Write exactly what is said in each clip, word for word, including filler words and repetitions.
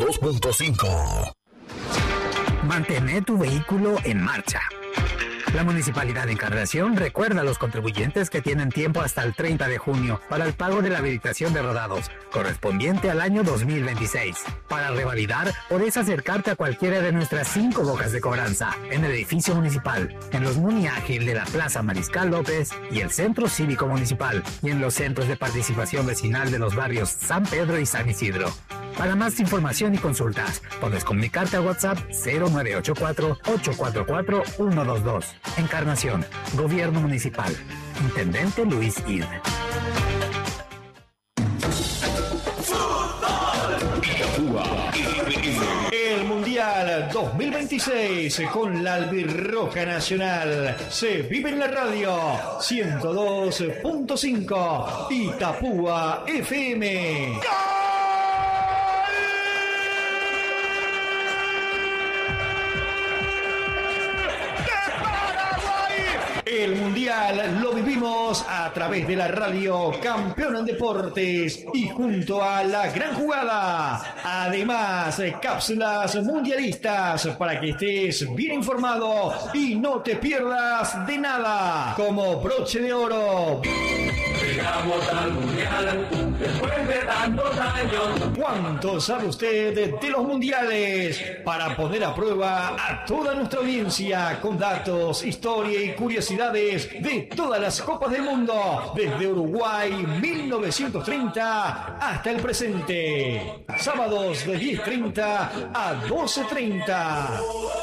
dos punto cinco. Mantener tu vehículo en marcha. La Municipalidad de Encarnación recuerda a los contribuyentes que tienen tiempo hasta el treinta de junio para el pago de la habilitación de rodados, correspondiente al año dos mil veintiséis. Para revalidar, podés acercarte a cualquiera de nuestras cinco bocas de cobranza, en el edificio municipal, en los Muni Ágil de la Plaza Mariscal López y el Centro Cívico Municipal, y en los centros de participación vecinal de los barrios San Pedro y San Isidro. Para más información y consultas, puedes comunicarte a WhatsApp cero nueve ocho cuatro, ocho cuatro cuatro, uno dos dos. Encarnación, Gobierno Municipal. Intendente Luis Id. El Mundial dos mil veintiséis con la Albirroja Nacional se vive en la radio ciento dos punto cinco Itapúa F M. El Mundial lo vivimos a través de la radio Campeón en Deportes y junto a La Gran Jugada. Además, cápsulas mundialistas para que estés bien informado y no te pierdas de nada. Como broche de oro. Llegamos al Mundial después de tantos años. ¿Cuánto sabe usted de los mundiales? Para poner a prueba a toda nuestra audiencia con datos, historia y curiosidades de todas las copas del mundo, desde Uruguay mil novecientos treinta hasta el presente. Sábados de diez treinta a doce treinta.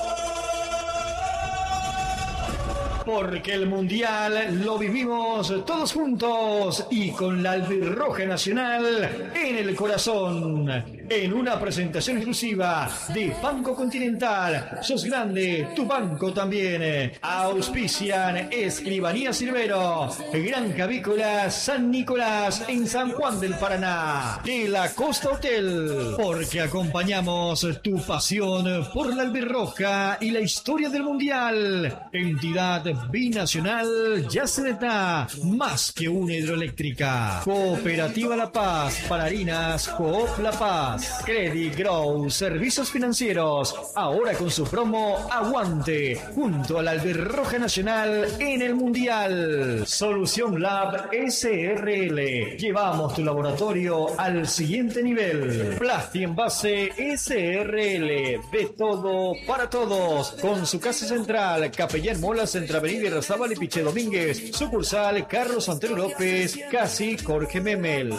Porque el Mundial lo vivimos todos juntos y con la Albirroja Nacional en el corazón. En una presentación exclusiva de Banco Continental. Sos grande, tu banco también. Auspician Escribanía Silvero, Granja Avícola San Nicolás en San Juan del Paraná. De la Costa Hotel. Porque acompañamos tu pasión por la Albirroja y la historia del Mundial. Entidad binacional Yaceneta, más que una hidroeléctrica. Cooperativa La Paz, para harinas Coop La Paz. Credit Grow, servicios financieros, ahora con su promo Aguante, junto a la Albirroja Nacional en el Mundial. Solución Lab S R L, llevamos tu laboratorio al siguiente nivel. Plasti Envase S R L, de todo para todos, con su casa central, Capellán Molas, entre Avenida Irarrázaval y Piché Domínguez, sucursal Carlos Santero López, casi Jorge Memel.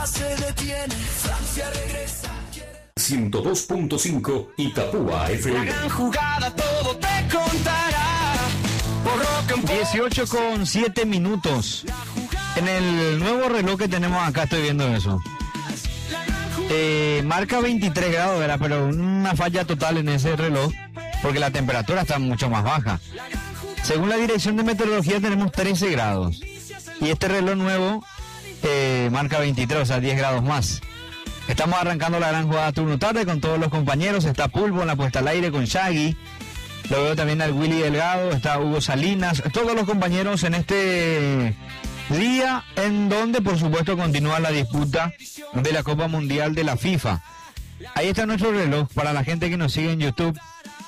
ciento dos punto cinco Itapúa F M. La gran jugada todo te contará. dieciocho con siete minutos. En el nuevo reloj que tenemos acá estoy viendo eso. Eh, marca veintitrés grados, ¿verdad? Pero una falla total en ese reloj porque la temperatura está mucho más baja. Según la Dirección de Meteorología tenemos trece grados. Y este reloj nuevo eh, marca veintitrés, o sea, diez grados más. Estamos arrancando la gran jugada turno tarde con todos los compañeros. Está Pulvo en la puesta al aire con Shaggy. Lo veo también al Willy Delgado. Está Hugo Salinas. Todos los compañeros en este día en donde, por supuesto, continúa la disputa de la Copa Mundial de la FIFA. Ahí está nuestro reloj para la gente que nos sigue en YouTube.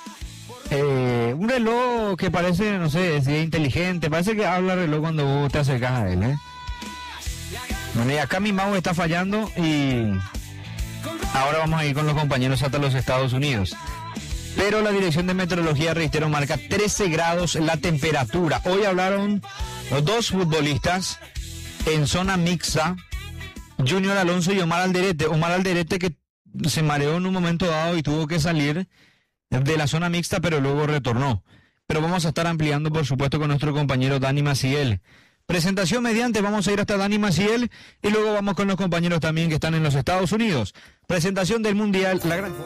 Eh, un reloj que parece, no sé, si es inteligente, parece que habla el reloj cuando vos te acercas a él, ¿eh? Bueno, y acá mi mouse está fallando y ahora vamos a ir con los compañeros hasta los Estados Unidos. Pero la Dirección de Meteorología, reitero, marca trece grados la temperatura. Hoy hablaron los dos futbolistas en zona mixta, Junior Alonso y Omar Alderete. Omar Alderete que se mareó en un momento dado y tuvo que salir de la zona mixta, pero luego retornó. Pero vamos a estar ampliando, por supuesto, con nuestro compañero Dani Maciel. Presentación mediante, vamos a ir hasta Dani Maciel y luego vamos con los compañeros también que están en los Estados Unidos. Presentación del Mundial, la gran...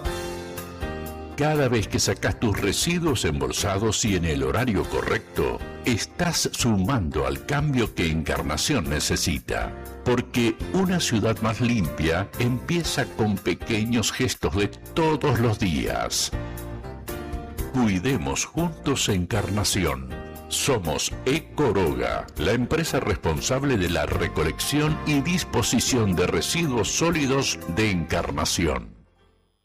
Cada vez que sacas tus residuos embolsados y en el horario correcto, estás sumando al cambio que Encarnación necesita. Porque una ciudad más limpia empieza con pequeños gestos de todos los días. Cuidemos juntos Encarnación. Somos Ecoroga, la empresa responsable de la recolección y disposición de residuos sólidos de Encarnación.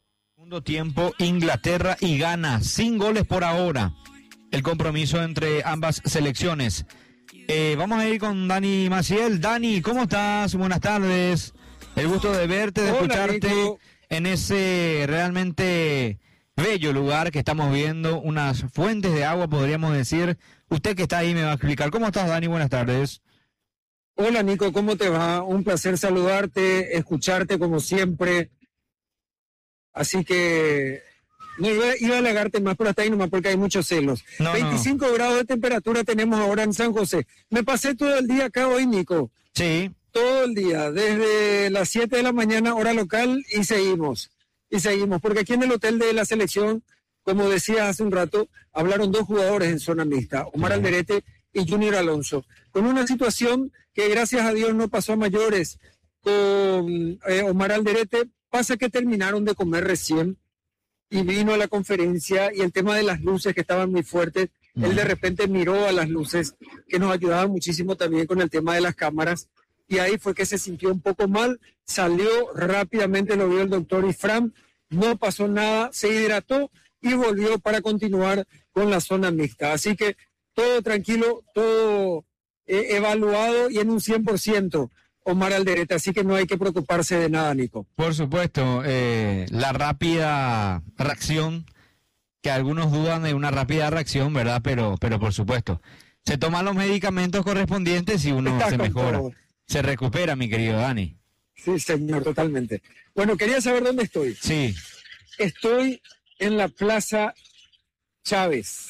Segundo tiempo, Inglaterra y Ghana, sin goles por ahora. El compromiso entre ambas selecciones. Eh, vamos a ir con Dani Maciel. Dani, ¿cómo estás? Buenas tardes. El gusto de verte, de Hola, escucharte Nico. en ese realmente bello lugar que estamos viendo, unas fuentes de agua, podríamos decir. Usted que está ahí me va a explicar. ¿Cómo estás, Dani? Buenas tardes. Hola Nico, ¿cómo te va? Un placer saludarte, escucharte como siempre. Así que no iba, iba a halagarte más, pero hasta ahí nomás porque hay muchos celos. No, veinticinco no. grados de temperatura tenemos ahora en San José. Me pasé todo el día acá hoy, Nico. Sí. Todo el día, desde las siete de la mañana, hora local, y seguimos. Y seguimos, porque aquí en el hotel de la selección, como decía hace un rato, hablaron dos jugadores en zona mixta, Omar Alderete y Junior Alonso, con una situación que gracias a Dios no pasó a mayores con eh, Omar Alderete. Pasa que terminaron de comer recién y vino a la conferencia y el tema de las luces que estaban muy fuertes, él de repente miró a las luces que nos ayudaban muchísimo también con el tema de las cámaras y ahí fue que se sintió un poco mal, salió rápidamente, lo vio el doctor Ifram, no pasó nada, se hidrató y volvió para continuar con la zona mixta. Así que todo tranquilo, todo eh, evaluado y en un cien por ciento. Omar Alderete, así que no hay que preocuparse de nada, Nico. Por supuesto, eh, la rápida reacción, que algunos dudan de una rápida reacción, ¿verdad? Pero, pero por supuesto, se toman los medicamentos correspondientes y uno Está se con mejora, todo. se recupera, mi querido Dani. Sí, señor, totalmente. Bueno, quería saber dónde estoy. Sí, Estoy en la Plaza Chávez,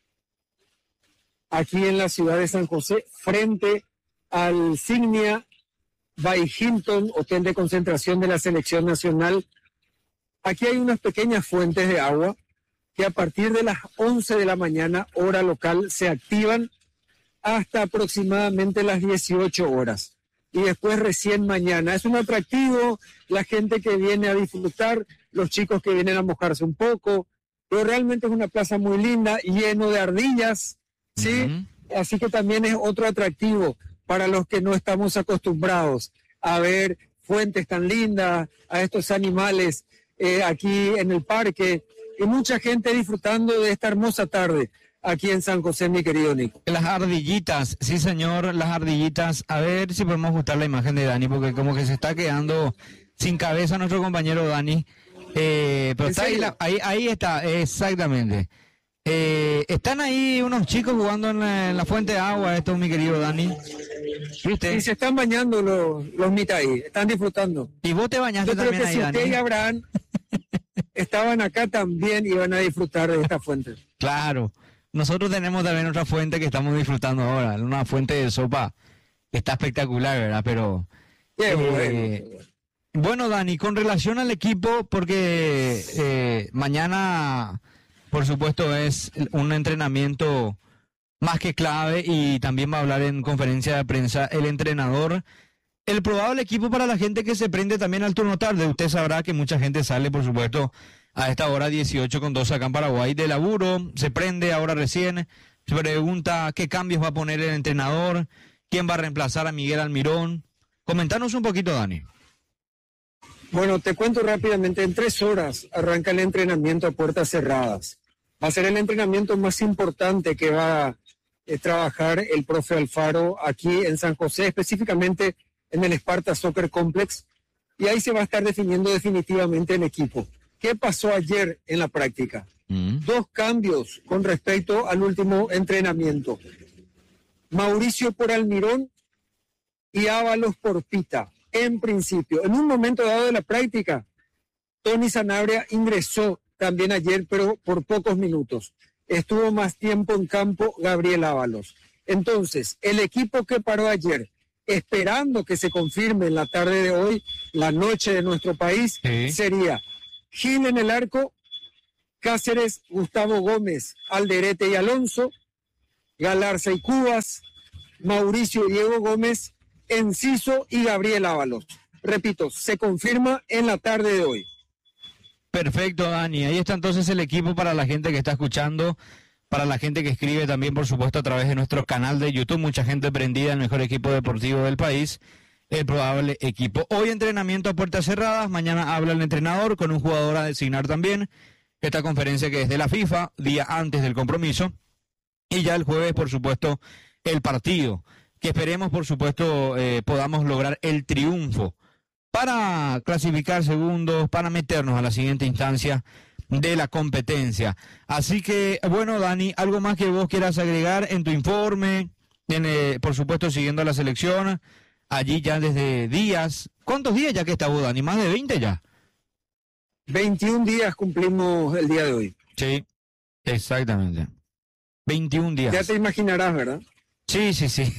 aquí en la ciudad de San José, frente al Signia by Hilton, hotel de concentración de la selección nacional. Aquí hay unas pequeñas fuentes de agua que a partir de las once de la mañana, hora local, se activan hasta aproximadamente las dieciocho horas. Y después recién mañana. Es un atractivo, la gente que viene a disfrutar, los chicos que vienen a mojarse un poco, pero realmente es una plaza muy linda, lleno de ardillas, ¿sí? Ujú. Así que también es otro atractivo para los que no estamos acostumbrados a ver fuentes tan lindas, a estos animales eh, aquí en el parque, y mucha gente disfrutando de esta hermosa tarde aquí en San José, mi querido Nico. las ardillitas, sí señor, las ardillitas. A ver si podemos ajustar la imagen de Dani, porque como que se está quedando sin cabeza nuestro compañero Dani. Eh, pero ¿En está ahí, serio? la- ahí, ahí está, exactamente. Eh, están ahí unos chicos jugando en la, en la fuente de agua, esto mi querido Dani. ¿Viste? Y se están bañando los, los mitaí, están disfrutando. Y vos te bañaste Yo creo también que ahí, si usted Dani. y Abraham estaban acá también iban a disfrutar de esta fuente. Claro. Nosotros tenemos también otra fuente que estamos disfrutando ahora, una fuente de sopa que está espectacular, ¿verdad? Pero Qué Eh, bueno. bueno, Dani, con relación al equipo, porque eh, mañana, por supuesto, es un entrenamiento más que clave y también va a hablar en conferencia de prensa el entrenador. El probable equipo para la gente que se prende también al turno tarde. Usted sabrá que mucha gente sale, por supuesto, a esta hora dieciocho con dos acá en Paraguay de laburo, se prende ahora recién, se pregunta qué cambios va a poner el entrenador, quién va a reemplazar a Miguel Almirón. Comentanos un poquito, Dani. Bueno, te cuento rápidamente, en tres horas arranca el entrenamiento a puertas cerradas. Va a ser el entrenamiento más importante que va a eh, trabajar el profe Alfaro aquí en San José, específicamente en el Sparta Soccer Complex, y ahí se va a estar definiendo definitivamente el equipo. ¿Qué pasó ayer en la práctica? Mm. Dos cambios con respecto al último entrenamiento. Mauricio por Almirón y Ábalos por Pita. En principio, en un momento dado de la práctica, Tony Sanabria ingresó también ayer, pero por pocos minutos. Estuvo más tiempo en campo Gabriel Ábalos. Entonces, el equipo que paró ayer, esperando que se confirme en la tarde de hoy, la noche de nuestro país, Sí. sería Gil en el arco, Cáceres, Gustavo Gómez, Alderete y Alonso, Galarza y Cubas, Mauricio y Diego Gómez, Enciso y Gabriel Ábalos. Repito, se confirma en la tarde de hoy. Perfecto, Dani. Ahí está entonces el equipo para la gente que está escuchando, para la gente que escribe también, por supuesto, a través de nuestro canal de YouTube. Mucha gente prendida, el mejor equipo deportivo del país. el probable equipo. Hoy entrenamiento a puertas cerradas, mañana habla el entrenador con un jugador a designar también. Esta conferencia que es de la FIFA, día antes del compromiso. Y ya el jueves, por supuesto, el partido. Que esperemos, por supuesto, eh, podamos lograr el triunfo para clasificar segundos, para meternos a la siguiente instancia de la competencia. Así que, bueno, Dani, ¿algo más que vos quieras agregar en tu informe? En, eh, por supuesto, siguiendo a la selección, allí ya desde días. ¿Cuántos días ya que está vos, Dani? ¿Más de veinte ya? veintiún días cumplimos el día de hoy. Sí, exactamente. veintiún días. Ya te imaginarás, ¿verdad? Sí, sí, sí.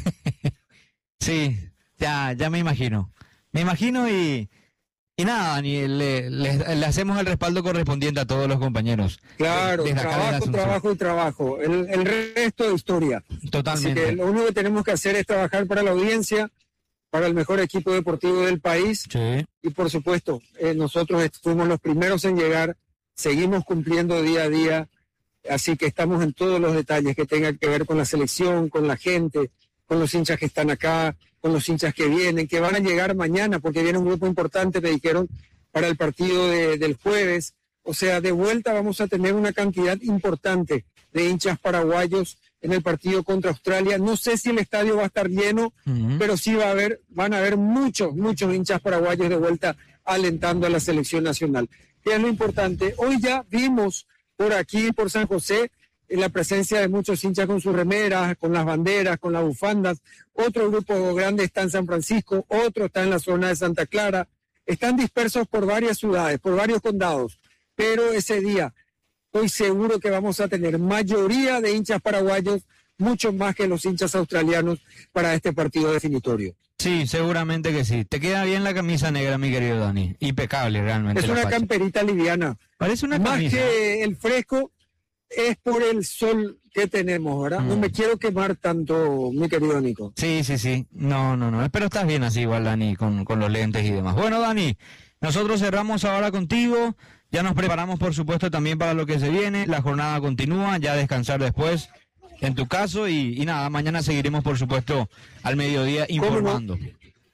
Sí, ya, ya me imagino. Me imagino y... Y nada, Dani, le, le, le hacemos el respaldo correspondiente a todos los compañeros. Claro, de, trabajo, trabajo y trabajo. El, el resto de historia. Totalmente. Así que lo único que tenemos que hacer es trabajar para la audiencia, para el mejor equipo deportivo del país. Sí. Y por supuesto, eh, nosotros fuimos los primeros en llegar, seguimos cumpliendo día a día, así que estamos en todos los detalles que tengan que ver con la selección, con la gente, con los hinchas que están acá, con los hinchas que vienen, que van a llegar mañana, porque viene un grupo importante, me dijeron, para el partido de, del jueves. O sea, de vuelta vamos a tener una cantidad importante de hinchas paraguayos en el partido contra Australia. No sé si el estadio va a estar lleno, uh-huh. pero sí va a haber, van a haber muchos, muchos hinchas paraguayos de vuelta alentando a la selección nacional. ¿Qué es lo importante? Hoy ya vimos por aquí, por San José, en la presencia de muchos hinchas con sus remeras, con las banderas, con las bufandas. Otro grupo grande está en San Francisco, otro está en la zona de Santa Clara. Están dispersos por varias ciudades, por varios condados. Pero ese día estoy seguro que vamos a tener mayoría de hinchas paraguayos, mucho más que los hinchas australianos, para este partido definitorio. Sí, seguramente que sí. Te queda bien la camisa negra, mi querido Dani. Impecable, realmente. Es una pacha. Camperita liviana. Parece una más camisa. Más que el fresco, es por el sol que tenemos, ¿verdad? Mm. No me quiero quemar tanto, mi querido Nico. Sí, sí, sí. No, no, no. Pero estás bien así igual, Dani, con, con los lentes y demás. Bueno, Dani, nosotros cerramos ahora contigo. Ya nos preparamos, por supuesto, también para lo que se viene. La jornada continúa, ya descansar después, en tu caso. Y, y nada, mañana seguiremos, por supuesto, al mediodía informando. ¿Cómo no?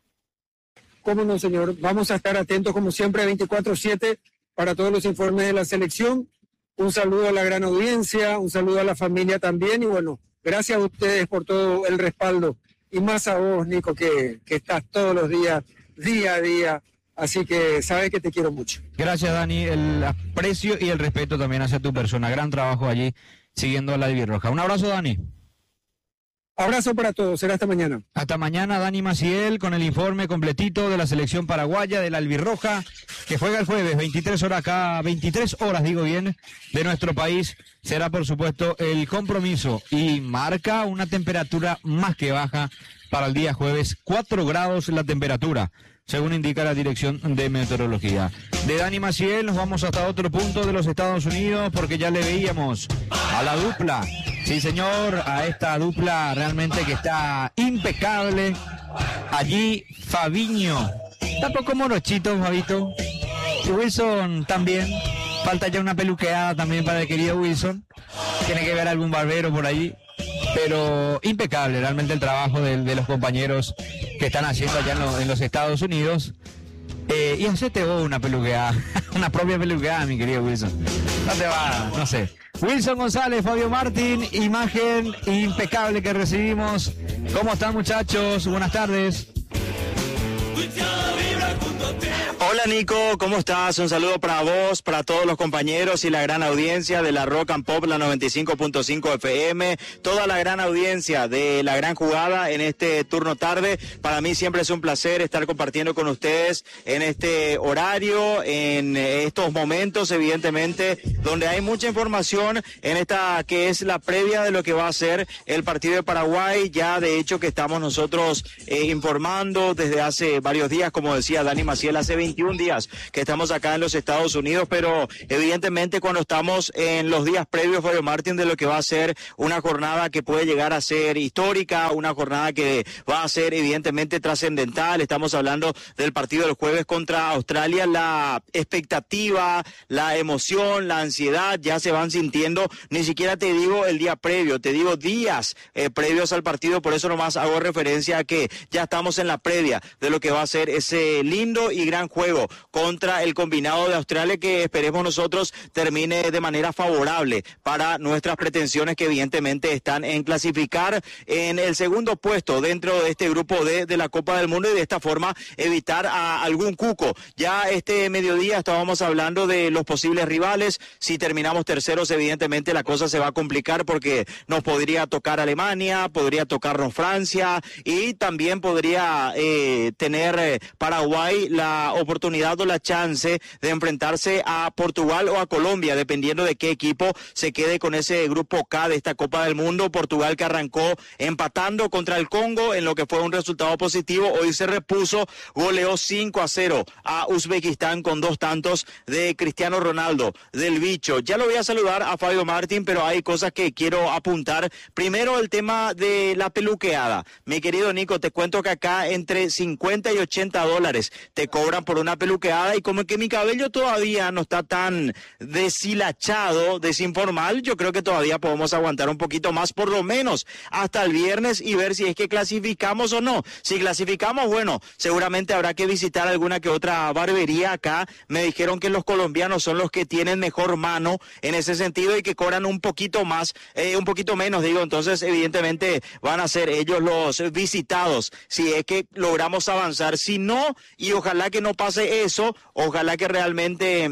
¿Cómo no, señor? Vamos a estar atentos, como siempre, veinticuatro siete para todos los informes de la selección. Un saludo a la gran audiencia, un saludo a la familia también. Y bueno, gracias a ustedes por todo el respaldo. Y más a vos, Nico, que, que estás todos los días, día a día. Así que sabes que te quiero mucho. Gracias, Dani. El aprecio y el respeto también hacia tu persona. Gran trabajo allí siguiendo a la albirroja. Un abrazo, Dani. Abrazo para todos. Será hasta mañana. Hasta mañana, Dani Maciel, con el informe completito de la selección paraguaya de la albirroja, que juega el jueves, veintitrés horas acá, veintitrés horas, digo bien, de nuestro país. Será, por supuesto, el compromiso y marca una temperatura más que baja para el día jueves, cuatro grados la temperatura, según indica la Dirección de Meteorología. De Dani Maciel nos vamos hasta otro punto de los Estados Unidos, porque ya le veíamos a la dupla. Sí, señor, a esta dupla realmente que está impecable. Allí Fabiño, tampoco morochito, Fabito. Y Wilson también. Falta ya una peluqueada también para el querido Wilson. Tiene que ver algún barbero por allí. Pero impecable realmente el trabajo de, de los compañeros que están haciendo allá en, lo, en los Estados Unidos. Eh, y hacete vos una peluqueada, una propia peluqueada, mi querido Wilson. No te va, no sé. Wilson González, Fabio Martín, imagen impecable que recibimos. ¿Cómo están, muchachos? Buenas tardes. Hola Nico, ¿cómo estás? Un saludo para vos, para todos los compañeros y la gran audiencia de la Rock and Pop, la noventa y cinco punto cinco F M, toda la gran audiencia de la gran jugada en este turno tarde. Para mí siempre es un placer estar compartiendo con ustedes en este horario, en estos momentos, evidentemente, donde hay mucha información en esta que es la previa de lo que va a ser el partido de Paraguay. Ya de hecho que estamos nosotros eh, informando desde hace varios días, como decía Dani Maciel, hace veintiún días que estamos acá en los Estados Unidos, pero evidentemente cuando estamos en los días previos, Fabio Martín, de lo que va a ser una jornada que puede llegar a ser histórica, una jornada que va a ser evidentemente trascendental, estamos hablando del partido del jueves contra Australia, la expectativa, la emoción, la ansiedad ya se van sintiendo, ni siquiera te digo el día previo, te digo días eh, previos al partido, por eso nomás hago referencia a que ya estamos en la previa de lo que va a ser ese lindo y gran juego contra el combinado de Australia, que esperemos nosotros termine de manera favorable para nuestras pretensiones, que evidentemente están en clasificar en el segundo puesto dentro de este grupo D de la Copa del Mundo, y de esta forma evitar a algún cuco. Ya este mediodía estábamos hablando de los posibles rivales. Si terminamos terceros, evidentemente la cosa se va a complicar, porque nos podría tocar Alemania, podría tocarnos Francia, y también podría eh, tener eh, Paraguay la oportunidad o la chance de enfrentarse a Portugal o a Colombia, dependiendo de qué equipo se quede con ese grupo K de esta Copa del Mundo. Portugal, que arrancó empatando contra el Congo en lo que fue un resultado positivo, hoy se repuso, goleó cinco a cero a Uzbekistán con dos tantos de Cristiano Ronaldo, del bicho. Ya lo voy a saludar a Fabio Martín, pero hay cosas que quiero apuntar. Primero, el tema de la peluqueada. Mi querido Nico, te cuento que acá entre cincuenta y ochenta dólares te cobran por una peluqueada, y como que mi cabello todavía no está tan deshilachado, desinformal, yo creo que todavía podemos aguantar un poquito más, por lo menos hasta el viernes, y ver si es que clasificamos o no. Si clasificamos, bueno, seguramente habrá que visitar alguna que otra barbería acá. Me dijeron que los colombianos son los que tienen mejor mano en ese sentido y que cobran un poquito más, eh, un poquito menos, digo, entonces evidentemente van a ser ellos los visitados si es que logramos avanzar. Si no, y ojalá que no pase eso, ojalá que realmente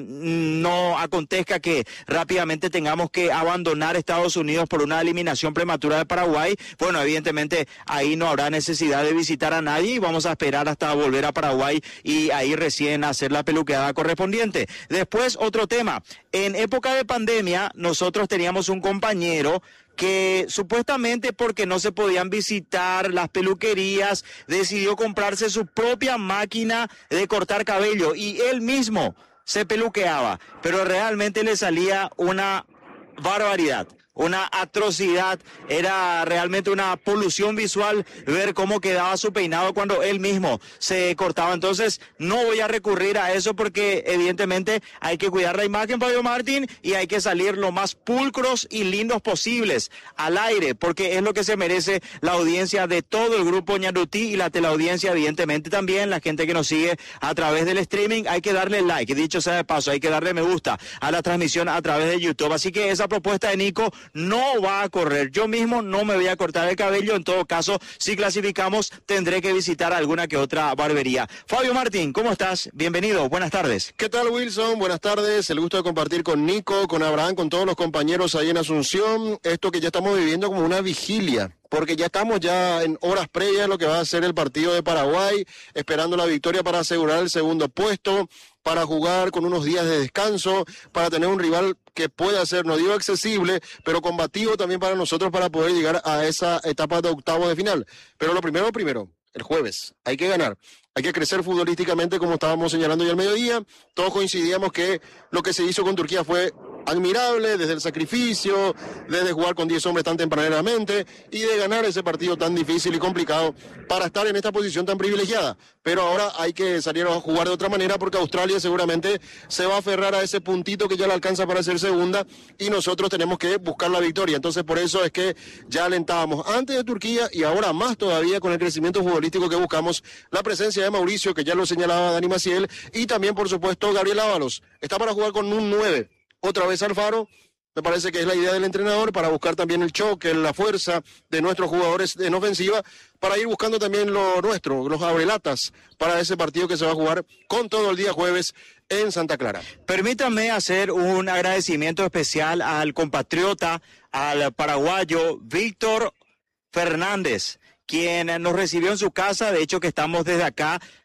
no acontezca que rápidamente tengamos que abandonar Estados Unidos por una eliminación prematura de Paraguay, bueno, evidentemente ahí no habrá necesidad de visitar a nadie y vamos a esperar hasta volver a Paraguay y ahí recién hacer la peluqueada correspondiente. Después, otro tema, en época de pandemia nosotros teníamos un compañero que supuestamente, porque no se podían visitar las peluquerías, decidió comprarse su propia máquina de cortar cabello y él mismo se peluqueaba, pero realmente le salía una barbaridad, una atrocidad, era realmente una polución visual ver cómo quedaba su peinado cuando él mismo se cortaba. Entonces no voy a recurrir a eso, porque evidentemente hay que cuidar la imagen, Fabio Martín, y hay que salir lo más pulcros y lindos posibles al aire, porque es lo que se merece la audiencia de todo el grupo Ñandutí y la teleaudiencia, evidentemente también la gente que nos sigue a través del streaming. Hay que darle like, dicho sea de paso, hay que darle me gusta a la transmisión a través de YouTube. Así que esa propuesta de Nico no va a correr. Yo mismo no me voy a cortar el cabello. En todo caso, si clasificamos, tendré que visitar alguna que otra barbería. Fabio Martín, ¿cómo estás? Bienvenido, buenas tardes. ¿Qué tal, Wilson? Buenas tardes. El gusto de compartir con Nico, con Abraham, con todos los compañeros ahí en Asunción. Esto que ya estamos viviendo como una vigilia, porque ya estamos ya en horas previas a lo que va a ser el partido de Paraguay, esperando la victoria para asegurar el segundo puesto, para jugar con unos días de descanso, para tener un rival que pueda ser, no digo accesible, pero combativo también para nosotros, para poder llegar a esa etapa de octavo de final. Pero lo primero, primero, el jueves, hay que ganar. Hay que crecer futbolísticamente, como estábamos señalando ya al mediodía. Todos coincidíamos que lo que se hizo con Turquía fue admirable, desde el sacrificio, desde jugar con diez hombres tan tempranamente y de ganar ese partido tan difícil y complicado para estar en esta posición tan privilegiada. Pero ahora hay que salir a jugar de otra manera, porque Australia seguramente se va a aferrar a ese puntito que ya le alcanza para ser segunda, y nosotros tenemos que buscar la victoria. Entonces por eso es que ya alentábamos antes de Turquía, y ahora más todavía con el crecimiento futbolístico que buscamos, la presencia de Mauricio, que ya lo señalaba Dani Maciel, y también por supuesto Gabriel Ábalos. Está para jugar con un nueve. Otra vez Alfaro, me parece que es la idea del entrenador, para buscar también el choque, la fuerza de nuestros jugadores en ofensiva, para ir buscando también lo nuestro, los abrelatas, para ese partido que se va a jugar con todo el día jueves en Santa Clara. Permítanme hacer un agradecimiento especial al compatriota, al paraguayo Víctor Fernández, quien nos recibió en su casa. De hecho, que estamos desde acá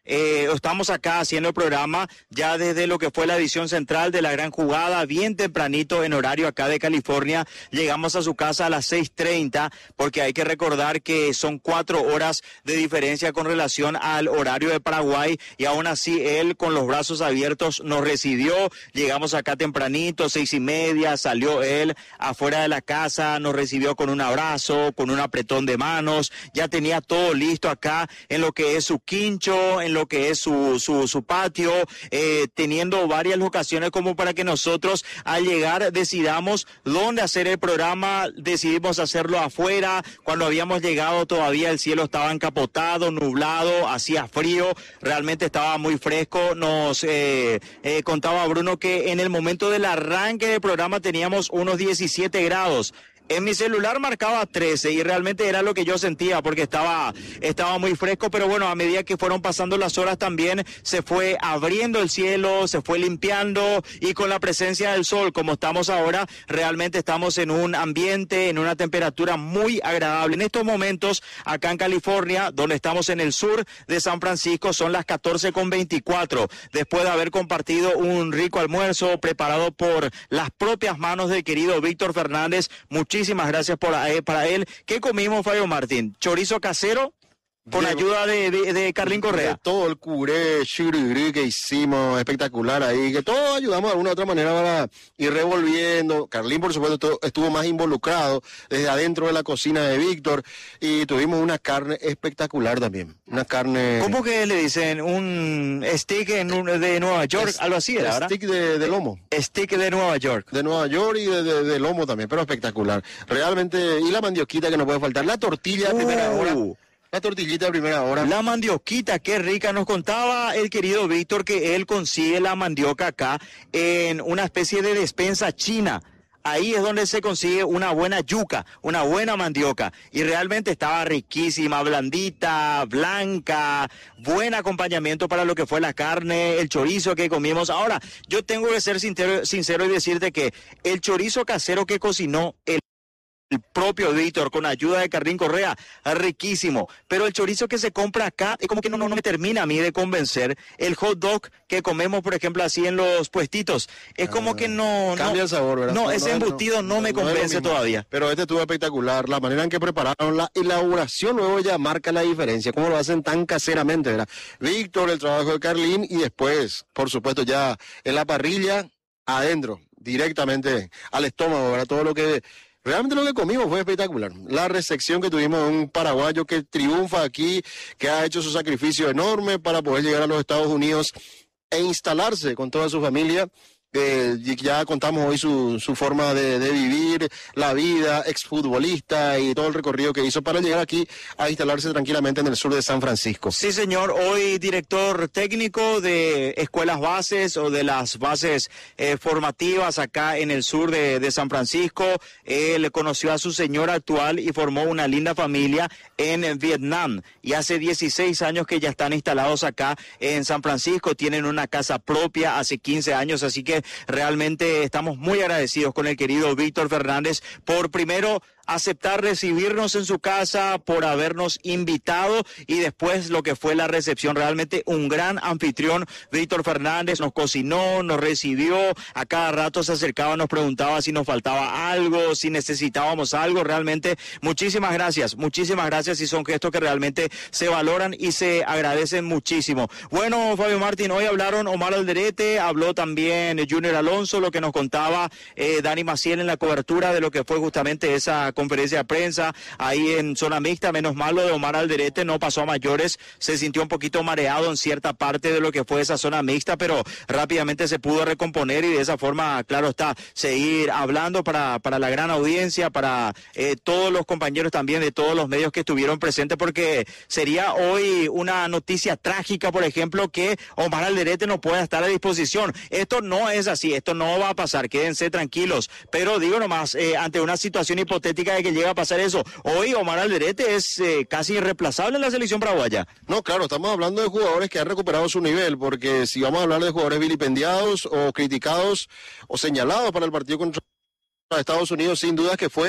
eh, estamos acá haciendo el programa ya desde lo que fue la edición central de la gran jugada, bien tempranito en horario acá de California. Llegamos a su casa a las seis treinta, porque hay que recordar que son cuatro horas de diferencia con relación al horario de Paraguay, y aún así él con los brazos abiertos nos recibió. Llegamos acá tempranito, seis y media, salió él afuera de la casa, nos recibió con un abrazo, con un apretón de manos, ya tenía todo listo acá en lo que es su quincho, en lo que es su, su, su patio, eh, teniendo varias locaciones como para que nosotros al llegar decidamos dónde hacer el programa. Decidimos hacerlo afuera. Cuando habíamos llegado todavía el cielo estaba encapotado, nublado, hacía frío, realmente estaba muy fresco. Nos eh, eh, contaba Bruno que en el momento del arranque del programa teníamos unos diecisiete grados. En mi celular marcaba trece y realmente era lo que yo sentía porque estaba, estaba muy fresco, pero bueno, a medida que fueron pasando las horas también se fue abriendo el cielo, se fue limpiando, y con la presencia del sol como estamos ahora, realmente estamos en un ambiente, en una temperatura muy agradable. En estos momentos, acá en California, donde estamos en el sur de San Francisco, son las catorce con veinticuatro, después de haber compartido un rico almuerzo preparado por las propias manos del querido Víctor Fernández. Muchísimas Muchísimas gracias por, eh, para él. ¿Qué comimos, Fabio Martín? Chorizo casero con de, ayuda de, de, de Carlín Correa. De todo el curé, chirigrí que hicimos, espectacular ahí, que todos ayudamos de alguna u otra manera para ir revolviendo. Carlín, por supuesto, todo, estuvo más involucrado desde adentro de la cocina de Víctor, y tuvimos una carne espectacular también. Una carne... ¿Cómo que le dicen? ¿Un stick en un, de Nueva York? Es, algo así, ¿verdad? Stick de, de lomo. Stick de Nueva York. De Nueva York y de, de, de lomo también, pero espectacular. Realmente, y la mandioquita que no puede faltar, la tortilla a uh. primera hora. La tortillita de primera hora. La mandioquita, qué rica. Nos contaba el querido Víctor que él consigue la mandioca acá en una especie de despensa china. Ahí es donde se consigue una buena yuca, una buena mandioca. Y realmente estaba riquísima, blandita, blanca, buen acompañamiento para lo que fue la carne, el chorizo que comimos. Ahora, yo tengo que ser sincero, sincero y decirte que el chorizo casero que cocinó el El propio Víctor, con ayuda de Carlín Correa, riquísimo. Pero el chorizo que se compra acá es como que no, no, no me termina a mí de convencer. El hot dog que comemos, por ejemplo, así en los puestitos, es ah, como que no... Cambia no, el sabor, ¿verdad? No, no ese no, embutido no, no me convence no todavía. Pero este estuvo espectacular. La manera en que prepararon la elaboración luego ya marca la diferencia. Cómo lo hacen tan caseramente, ¿verdad? Víctor, el trabajo de Carlín, y después, por supuesto, ya en la parrilla, adentro, directamente al estómago, ¿verdad? Todo lo que... Realmente lo que comimos fue espectacular. La recepción que tuvimos de un paraguayo que triunfa aquí, que ha hecho su sacrificio enorme para poder llegar a los Estados Unidos e instalarse con toda su familia. Eh, ya contamos hoy su, su forma de, de vivir, la vida, exfutbolista y todo el recorrido que hizo para llegar aquí a instalarse tranquilamente en el sur de San Francisco. Sí, señor. Hoy director técnico de escuelas bases o de las bases eh, formativas acá en el sur de, de San Francisco. Él conoció a su señora actual y formó una linda familia en Vietnam. Y hace dieciséis años que ya están instalados acá en San Francisco. Tienen una casa propia hace quince años, así que realmente estamos muy agradecidos con el querido Víctor Fernández por primero aceptar recibirnos en su casa, por habernos invitado, y después lo que fue la recepción. Realmente un gran anfitrión, Víctor Fernández, nos cocinó, nos recibió, a cada rato se acercaba, nos preguntaba si nos faltaba algo, si necesitábamos algo. Realmente muchísimas gracias, muchísimas gracias, y son gestos que realmente se valoran y se agradecen muchísimo. Bueno, Fabio Martín, hoy hablaron Omar Alderete, habló también Junior Alonso, lo que nos contaba eh, Dani Maciel en la cobertura de lo que fue justamente esa conferencia de prensa ahí en zona mixta. Menos mal lo de Omar Alderete, no pasó a mayores, se sintió un poquito mareado en cierta parte de lo que fue esa zona mixta, pero rápidamente se pudo recomponer, y de esa forma, claro está, seguir hablando para, para la gran audiencia, para eh, todos los compañeros también de todos los medios que estuvieron presentes, porque sería hoy una noticia trágica, por ejemplo, que Omar Alderete no pueda estar a disposición. Esto no es así, esto no va a pasar, quédense tranquilos, pero digo nomás, eh, ante una situación hipotética de que llega a pasar eso, hoy Omar Alderete es eh, casi irreemplazable en la selección paraguaya. No, claro, estamos hablando de jugadores que han recuperado su nivel, porque si vamos a hablar de jugadores vilipendiados o criticados o señalados para el partido contra Estados Unidos, sin duda que fue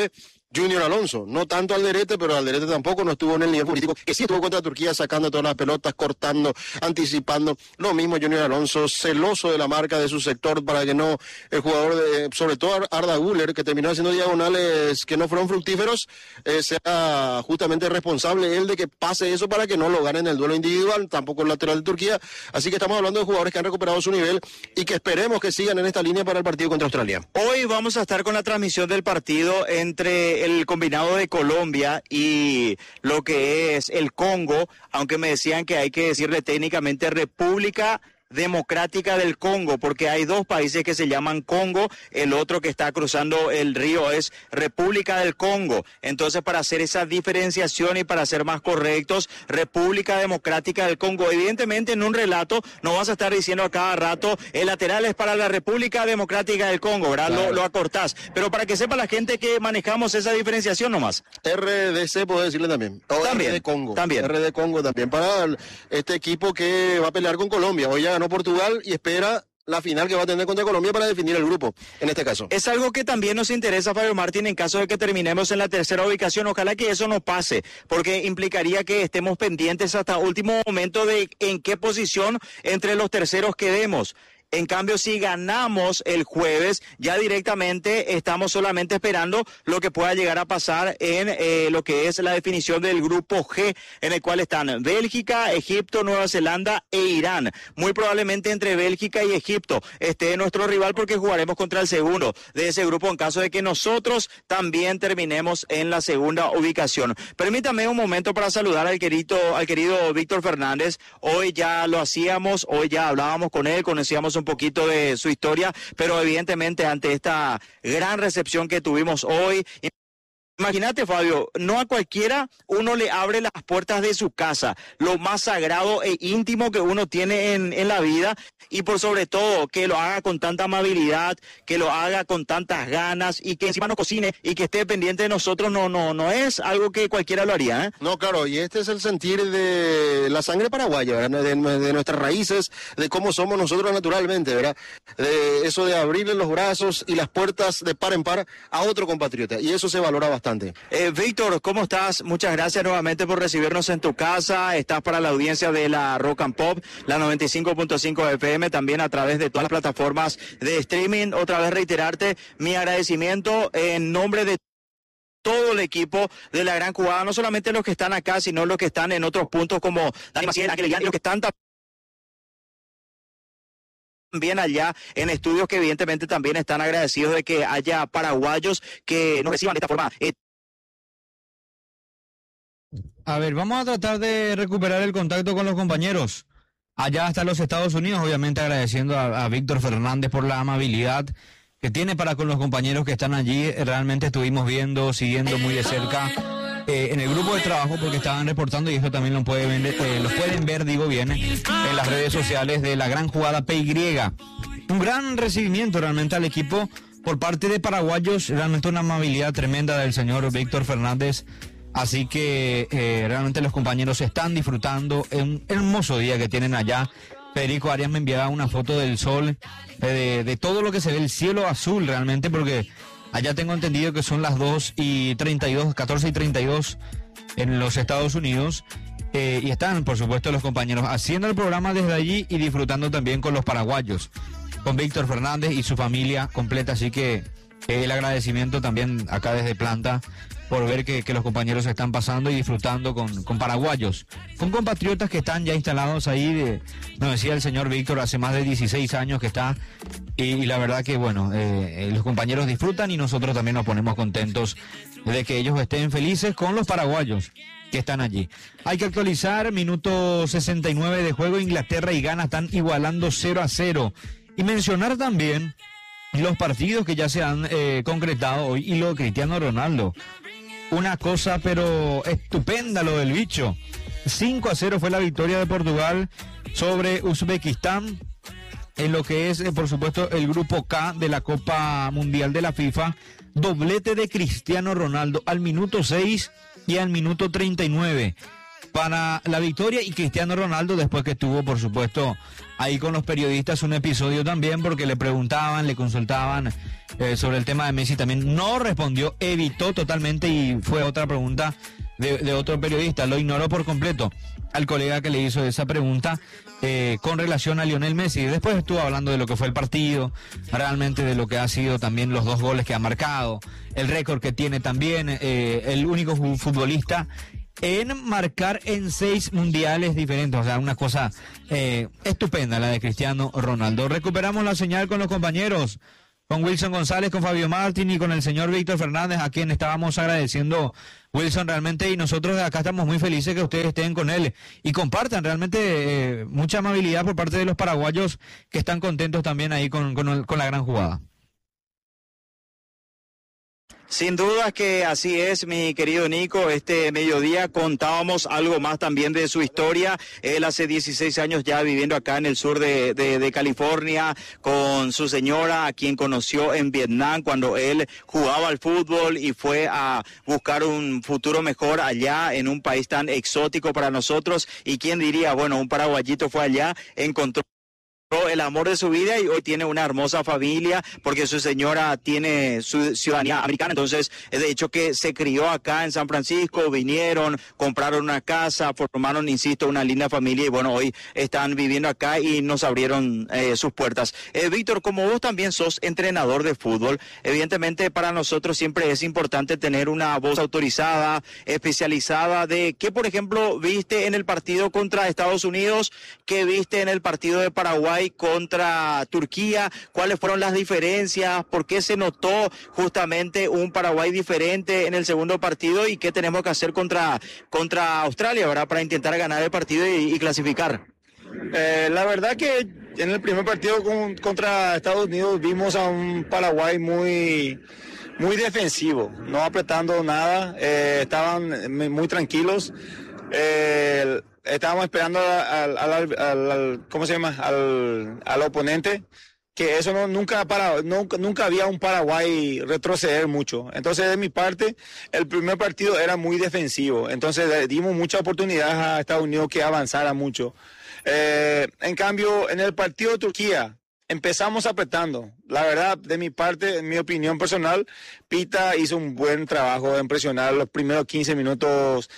Junior Alonso, no tanto Alderete, pero Alderete tampoco no estuvo en el nivel político, que sí estuvo contra Turquía sacando todas las pelotas, cortando, anticipando. Lo mismo Junior Alonso, celoso de la marca de su sector para que no, el jugador, de, sobre todo Arda Güler, que terminó haciendo diagonales que no fueron fructíferos, eh, sea justamente responsable él de que pase eso para que no lo gane en el duelo individual, tampoco el lateral de Turquía. Así que estamos hablando de jugadores que han recuperado su nivel y que esperemos que sigan en esta línea para el partido contra Australia. Hoy vamos a estar con la transmisión del partido entre el combinado de Colombia y lo que es el Congo, aunque me decían que hay que decirle técnicamente República Democrática del Congo, porque hay dos países que se llaman Congo, el otro que está cruzando el río es República del Congo. Entonces, para hacer esa diferenciación y para ser más correctos, República Democrática del Congo. Evidentemente, en un relato no vas a estar diciendo a cada rato el lateral es para la República Democrática del Congo, ¿verdad? Claro. Lo, lo acortás. Pero para que sepa la gente que manejamos esa diferenciación nomás. R D C puedo decirle también. O también. R D Congo. También. R D Congo también para este equipo que va a pelear con Colombia. Hoy ya ganó Portugal y espera la final que va a tener contra Colombia para definir el grupo, en este caso. Es algo que también nos interesa, Fabio Martín, en caso de que terminemos en la tercera ubicación. Ojalá que eso no pase, porque implicaría que estemos pendientes hasta último momento de en qué posición entre los terceros quedemos. En cambio, si ganamos el jueves, ya directamente estamos solamente esperando lo que pueda llegar a pasar en eh, lo que es la definición del grupo G, en el cual están Bélgica, Egipto, Nueva Zelanda e Irán. Muy probablemente entre Bélgica y Egipto esté nuestro rival, porque jugaremos contra el segundo de ese grupo en caso de que nosotros también terminemos en la segunda ubicación. Permítame un momento para saludar al querido, al querido Víctor Fernández. Hoy ya lo hacíamos, hoy ya hablábamos con él, conocíamos un poquito de su historia, pero evidentemente ante esta gran recepción que tuvimos hoy, imagínate, Fabio, no a cualquiera uno le abre las puertas de su casa, lo más sagrado e íntimo que uno tiene en, en la vida, y por sobre todo que lo haga con tanta amabilidad, que lo haga con tantas ganas y que encima nos cocine y que esté pendiente de nosotros. No, no, no es algo que cualquiera lo haría, ¿eh? No, claro, y este es el sentir de la sangre paraguaya, ¿verdad? De, de nuestras raíces, de cómo somos nosotros naturalmente, ¿verdad? De eso de abrirle los brazos y las puertas de par en par a otro compatriota, y eso se valora bastante. Eh, Víctor, ¿cómo estás? Muchas gracias nuevamente por recibirnos en tu casa. Estás para la audiencia de la Rock and Pop, la noventa y cinco punto cinco F M, también a través de todas las plataformas de streaming. Otra vez reiterarte mi agradecimiento en nombre de todo el equipo de la gran jugada, no solamente los que están acá, sino los que están en otros puntos como Dani Maciel, Ángel Ellán, y los que están también allá en estudios, que evidentemente también están agradecidos de que haya paraguayos que nos reciban de esta forma. Eh... A ver, vamos a tratar de recuperar el contacto con los compañeros allá hasta los Estados Unidos, obviamente agradeciendo a, a Víctor Fernández por la amabilidad que tiene para con los compañeros que están allí. Realmente estuvimos viendo, siguiendo muy de cerca eh, en el grupo de trabajo, porque estaban reportando, y esto también lo pueden ver, eh, lo pueden ver, digo bien, en las redes sociales de la gran jugada P Y. Un gran recibimiento realmente al equipo por parte de paraguayos, realmente una amabilidad tremenda del señor Víctor Fernández. Así que eh, realmente los compañeros están disfrutando un hermoso día que tienen allá. Federico Arias me enviaba una foto del sol, eh, de, de todo lo que se ve, el cielo azul realmente, porque allá tengo entendido que son las dos y treinta y dos, catorce y treinta y dos en los Estados Unidos. Eh, y están, por supuesto, los compañeros haciendo el programa desde allí y disfrutando también con los paraguayos, con Víctor Fernández y su familia completa. Así que eh, el agradecimiento también acá desde Planta por ver que, que los compañeros están pasando y disfrutando con, con paraguayos, con compatriotas que están ya instalados ahí. De, nos decía el señor Víctor, hace más de dieciséis años que está, y, y la verdad que bueno, eh, los compañeros disfrutan y nosotros también nos ponemos contentos de que ellos estén felices con los paraguayos que están allí. Hay que actualizar, minuto sesenta y nueve de juego, Inglaterra y Ghana están igualando cero a cero, y mencionar también los partidos que ya se han eh, concretado hoy y lo de Cristiano Ronaldo. Una cosa pero estupenda lo del bicho. cinco a cero fue la victoria de Portugal sobre Uzbekistán en lo que es, eh, por supuesto, el grupo K de la Copa Mundial de la FIFA. Doblete de Cristiano Ronaldo al minuto seis y al minuto treinta y nueve. para la victoria, y Cristiano Ronaldo, después que estuvo, por supuesto, ahí con los periodistas, un episodio también, porque le preguntaban, le consultaban eh, sobre el tema de Messi, también no respondió, evitó totalmente, y fue otra pregunta de, de otro periodista, lo ignoró por completo al colega que le hizo esa pregunta eh, con relación a Lionel Messi. Después estuvo hablando de lo que fue el partido, realmente de lo que ha sido también los dos goles que ha marcado, el récord que tiene también, eh, el único futbolista en marcar en seis mundiales diferentes, o sea, una cosa eh, estupenda la de Cristiano Ronaldo. Recuperamos la señal con los compañeros, con Wilson González, con Fabio Martín y con el señor Víctor Fernández, a quien estábamos agradeciendo, Wilson, realmente, y nosotros de acá estamos muy felices que ustedes estén con él y compartan realmente eh, mucha amabilidad por parte de los paraguayos que están contentos también ahí con, con, con la gran jugada. Sin duda que así es, mi querido Nico. Este mediodía contábamos algo más también de su historia. Él hace dieciséis años ya viviendo acá en el sur de, de, de California con su señora, a quien conoció en Vietnam cuando él jugaba al fútbol y fue a buscar un futuro mejor allá en un país tan exótico para nosotros. Y quién diría, bueno, un paraguayito fue allá, encontró el amor de su vida y hoy tiene una hermosa familia porque su señora tiene su ciudadanía americana. Entonces, de hecho que se crió acá en San Francisco, vinieron, compraron una casa, formaron, insisto, una linda familia y bueno, hoy están viviendo acá y nos abrieron eh, sus puertas. Eh, Víctor, como vos también sos entrenador de fútbol, evidentemente para nosotros siempre es importante tener una voz autorizada, especializada de qué, por ejemplo, viste en el partido contra Estados Unidos, qué viste en el partido de Paraguay contra Turquía, cuáles fueron las diferencias, por qué se notó justamente un Paraguay diferente en el segundo partido y qué tenemos que hacer contra, contra Australia, ¿verdad? Para intentar ganar el partido y, y clasificar. Eh, la verdad que en el primer partido con, contra Estados Unidos vimos a un Paraguay muy, muy defensivo, no apretando nada, eh, estaban muy tranquilos. Eh, Estábamos esperando al, al, al, al, al ¿cómo se llama? Al, al oponente, que eso no, nunca, para, nunca, nunca había un Paraguay retroceder mucho. Entonces, de mi parte, el primer partido era muy defensivo. Entonces, le dimos mucha oportunidad a Estados Unidos que avanzara mucho. Eh, en cambio, en el partido de Turquía, empezamos apretando. La verdad, de mi parte, en mi opinión personal, Pita hizo un buen trabajo en presionar los primeros quince minutos.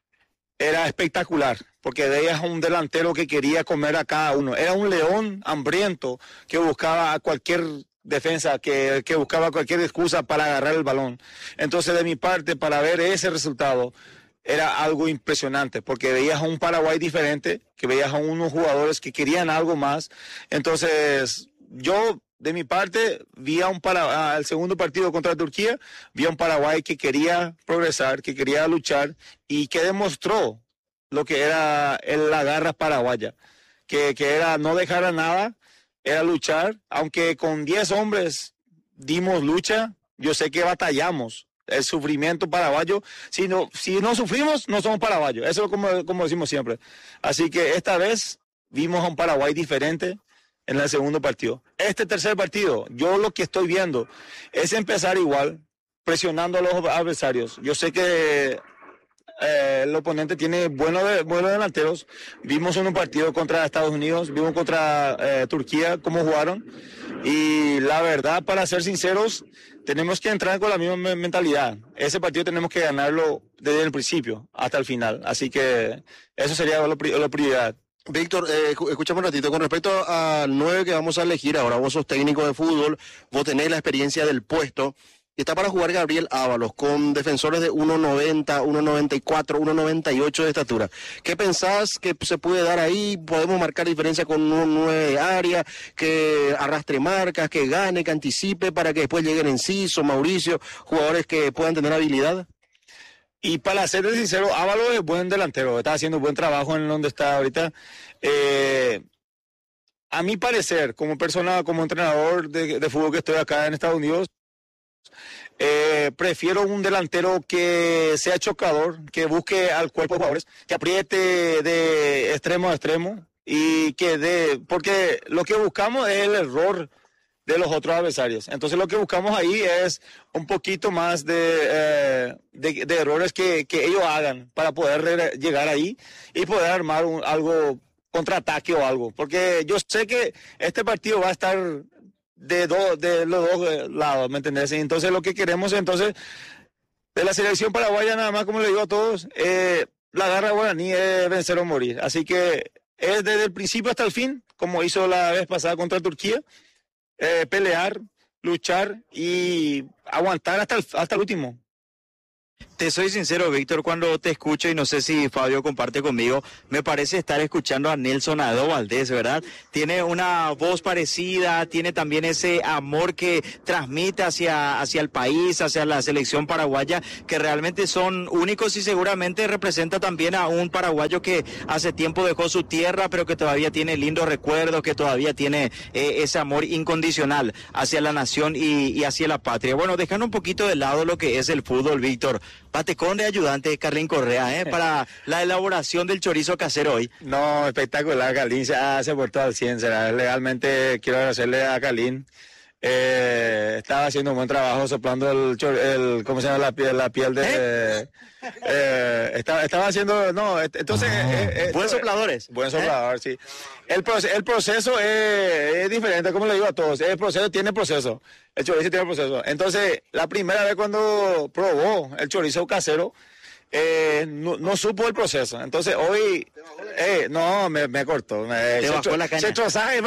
Era espectacular, porque veías un delantero que quería comer a cada uno. Era un león hambriento que buscaba a cualquier defensa, que, que buscaba cualquier excusa para agarrar el balón. Entonces, de mi parte, para ver ese resultado, era algo impresionante, porque veías a un Paraguay diferente, que veías a unos jugadores que querían algo más. Entonces, yo... de mi parte, vi a un para, al segundo partido contra Turquía, vi a un Paraguay que quería progresar, que quería luchar y que demostró lo que era la garra paraguaya, que, que era no dejar a nada, era luchar, aunque con diez hombres dimos lucha, yo sé que batallamos. El sufrimiento paraguayo, si no, si no sufrimos, no somos paraguayos, eso es como, como decimos siempre. Así que esta vez vimos a un Paraguay diferente en el segundo partido. Este tercer partido, yo lo que estoy viendo es empezar igual, presionando a los adversarios. Yo sé que eh, el oponente tiene buenos, buenos delanteros. Vimos en un partido contra Estados Unidos, vimos contra eh, Turquía cómo jugaron. Y la verdad, para ser sinceros, tenemos que entrar con la misma mentalidad. Ese partido tenemos que ganarlo desde el principio hasta el final. Así que eso sería la prioridad. Víctor, eh, escúchame un ratito, con respecto al nueve que vamos a elegir, ahora vos sos técnico de fútbol, vos tenés la experiencia del puesto, y está para jugar Gabriel Ábalos, con defensores de uno noventa, uno noventa y cuatro, uno noventa y ocho de estatura. ¿Qué pensás que se puede dar ahí? ¿Podemos marcar diferencia con un nueve de área, que arrastre marcas, que gane, que anticipe, para que después lleguen Enciso, Mauricio, jugadores que puedan tener habilidad? Y para ser sincero, Ábalos es buen delantero, está haciendo buen trabajo en donde está ahorita. Eh, a mi parecer, como persona, como entrenador de, de fútbol que estoy acá en Estados Unidos, eh, prefiero un delantero que sea chocador, que busque al cuerpo de jugadores, que apriete de extremo a extremo y que dé, porque lo que buscamos es el error de los otros adversarios. Entonces lo que buscamos ahí es un poquito más de, eh, de, de errores que, que ellos hagan para poder re- llegar ahí y poder armar un, algo, contraataque o algo. Porque yo sé que este partido va a estar de, do, de los dos lados, ¿me entendés? Entonces lo que queremos entonces de la selección paraguaya, nada más como le digo a todos, eh, la garra guaraní es vencer o morir. Así que es desde el principio hasta el fin, como hizo la vez pasada contra Turquía. Eh, pelear, luchar y aguantar hasta el, hasta el último. Te soy sincero, Víctor, cuando te escucho, y no sé si Fabio comparte conmigo, me parece estar escuchando a Nelson Ado Valdés, ¿verdad? Tiene una voz parecida, tiene también ese amor que transmite hacia, hacia el país, hacia la selección paraguaya, que realmente son únicos y seguramente representa también a un paraguayo que hace tiempo dejó su tierra, pero que todavía tiene lindos recuerdos, que todavía tiene eh, ese amor incondicional hacia la nación y, y hacia la patria. Bueno, dejando un poquito de lado lo que es el fútbol, Víctor, patecón de ayudante de Carlín Correa, ¿eh? Para la elaboración del chorizo casero hoy. No, espectacular, Carlín se ha se portado al cien, será. Legalmente quiero agradecerle a Carlín. Eh, estaba haciendo un buen trabajo soplando el, chor- el ¿cómo se llama? La piel, la piel de... ¿Eh? Eh, estaba, estaba haciendo, no, entonces... Ah, eh, eh, buen sopladores. Buen soplador, ¿Eh? Sí. El, proce- el proceso es, es diferente, como le digo a todos, el proceso tiene proceso, el chorizo tiene proceso. Entonces, la primera vez cuando probó el chorizo casero, eh, no, no supo el proceso. Entonces, hoy, eh, no, me, me cortó. Me, Te bajó la caña. Se trozaje,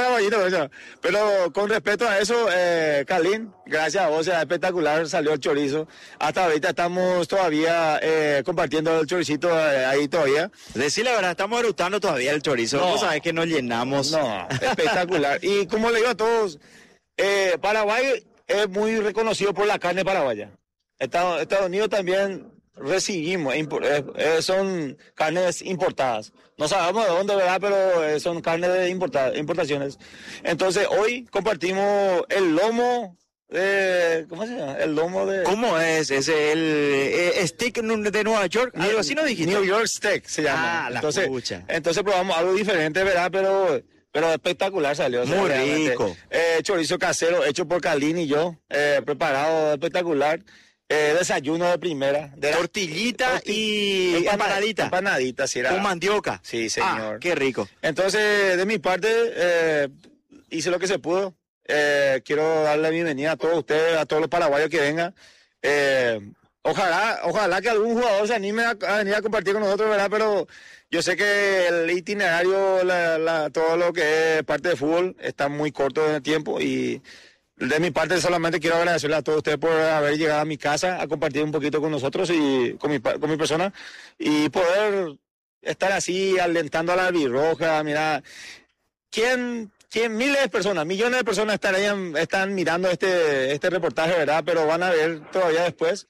pero con respecto a eso, eh, Carlín, gracias a vos, era espectacular, salió el chorizo. Hasta ahorita estamos todavía eh, compartiendo el choricito eh, ahí todavía. Decir la verdad, estamos eructando todavía el chorizo. No. Vos sabés que nos llenamos. No, espectacular. Y como le digo a todos, eh, Paraguay es muy reconocido por la carne paraguaya. Estados, Estados Unidos también recibimos, impor- eh, eh, son carnes importadas. No sabemos de dónde, ¿verdad? Pero eh, son carnes de importa- importaciones. Entonces, hoy compartimos el lomo de... ¿Cómo se llama? El lomo de... ¿Cómo es? ¿Es el eh, stick de Nueva York? Algo así no dijiste. New York Steak se llama. Ah, la entonces, pucha. entonces probamos algo diferente, ¿verdad? Pero... Pero espectacular salió. Muy realmente. rico. Eh, chorizo casero hecho por Carlín y yo. Eh, preparado espectacular. Eh, desayuno de primera. De la- Tortillita torti- y empana- empanadita. Empanadita, sí. Era. Con mandioca. Sí, señor. Ah, qué rico. Entonces, de mi parte, eh, hice lo que se pudo. Eh, quiero darle la bienvenida a todos ustedes, a todos los paraguayos que vengan. Eh, ojalá, ojalá que algún jugador se anime a, a venir a compartir con nosotros, ¿verdad? Pero yo sé que el itinerario, la, la- todo lo que es parte de fútbol, está muy corto en el tiempo y de mi parte solamente quiero agradecerle a todos ustedes por haber llegado a mi casa a compartir un poquito con nosotros y con mi, pa- con mi persona y poder estar así alentando a la albirroja. Mira, ¿quién, quién, miles de personas, millones de personas estarían, están mirando este, este reportaje, ¿verdad? Pero van a ver todavía después.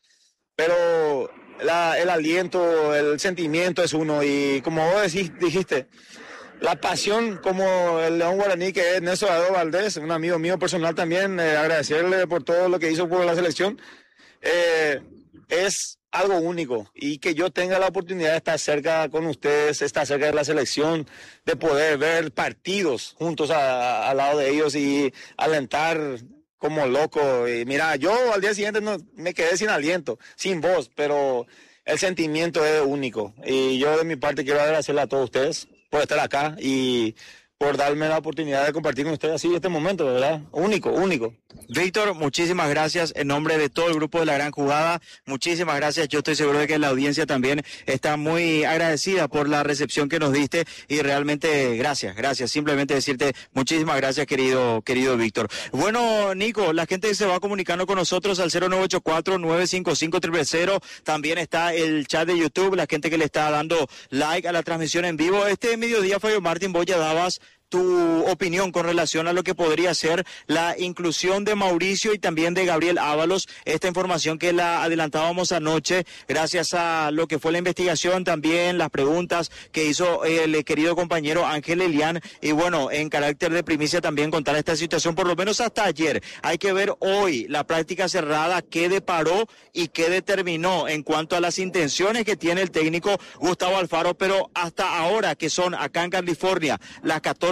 Pero la, el aliento, el sentimiento es uno y como vos decís, dijiste, la pasión como el León Guaraní que es Nelson Ado Valdés, un amigo mío personal también, eh, agradecerle por todo lo que hizo por la selección, eh, es algo único y que yo tenga la oportunidad de estar cerca con ustedes, estar cerca de la selección, de poder ver partidos juntos a- a- al lado de ellos y alentar como loco. Y mira, yo al día siguiente no, me quedé sin aliento, sin voz, pero el sentimiento es único y yo de mi parte quiero agradecerle a todos ustedes por estar acá y por darme la oportunidad de compartir con ustedes así este momento, ¿verdad? Único, único. Víctor, muchísimas gracias en nombre de todo el grupo de La Gran Jugada. Muchísimas gracias. Yo estoy seguro de que la audiencia también está muy agradecida por la recepción que nos diste y realmente gracias, gracias. Simplemente decirte muchísimas gracias, querido, querido Víctor. Bueno, Nico, la gente se va comunicando con nosotros al cero nueve ocho cuatro, nueve cinco cinco, cero cero cero. También está el chat de YouTube, la gente que le está dando like a la transmisión en vivo. Este mediodía, Fabio Martín, vos ya dabas tu opinión con relación a lo que podría ser la inclusión de Mauricio y también de Gabriel Ábalos, esta información que la adelantábamos anoche, gracias a lo que fue la investigación, también las preguntas que hizo el querido compañero Ángel Elián, y bueno, en carácter de primicia también contar esta situación, por lo menos hasta ayer. Hay que ver hoy la práctica cerrada, qué deparó y qué determinó en cuanto a las intenciones que tiene el técnico Gustavo Alfaro, pero hasta ahora, que son acá en California las catorce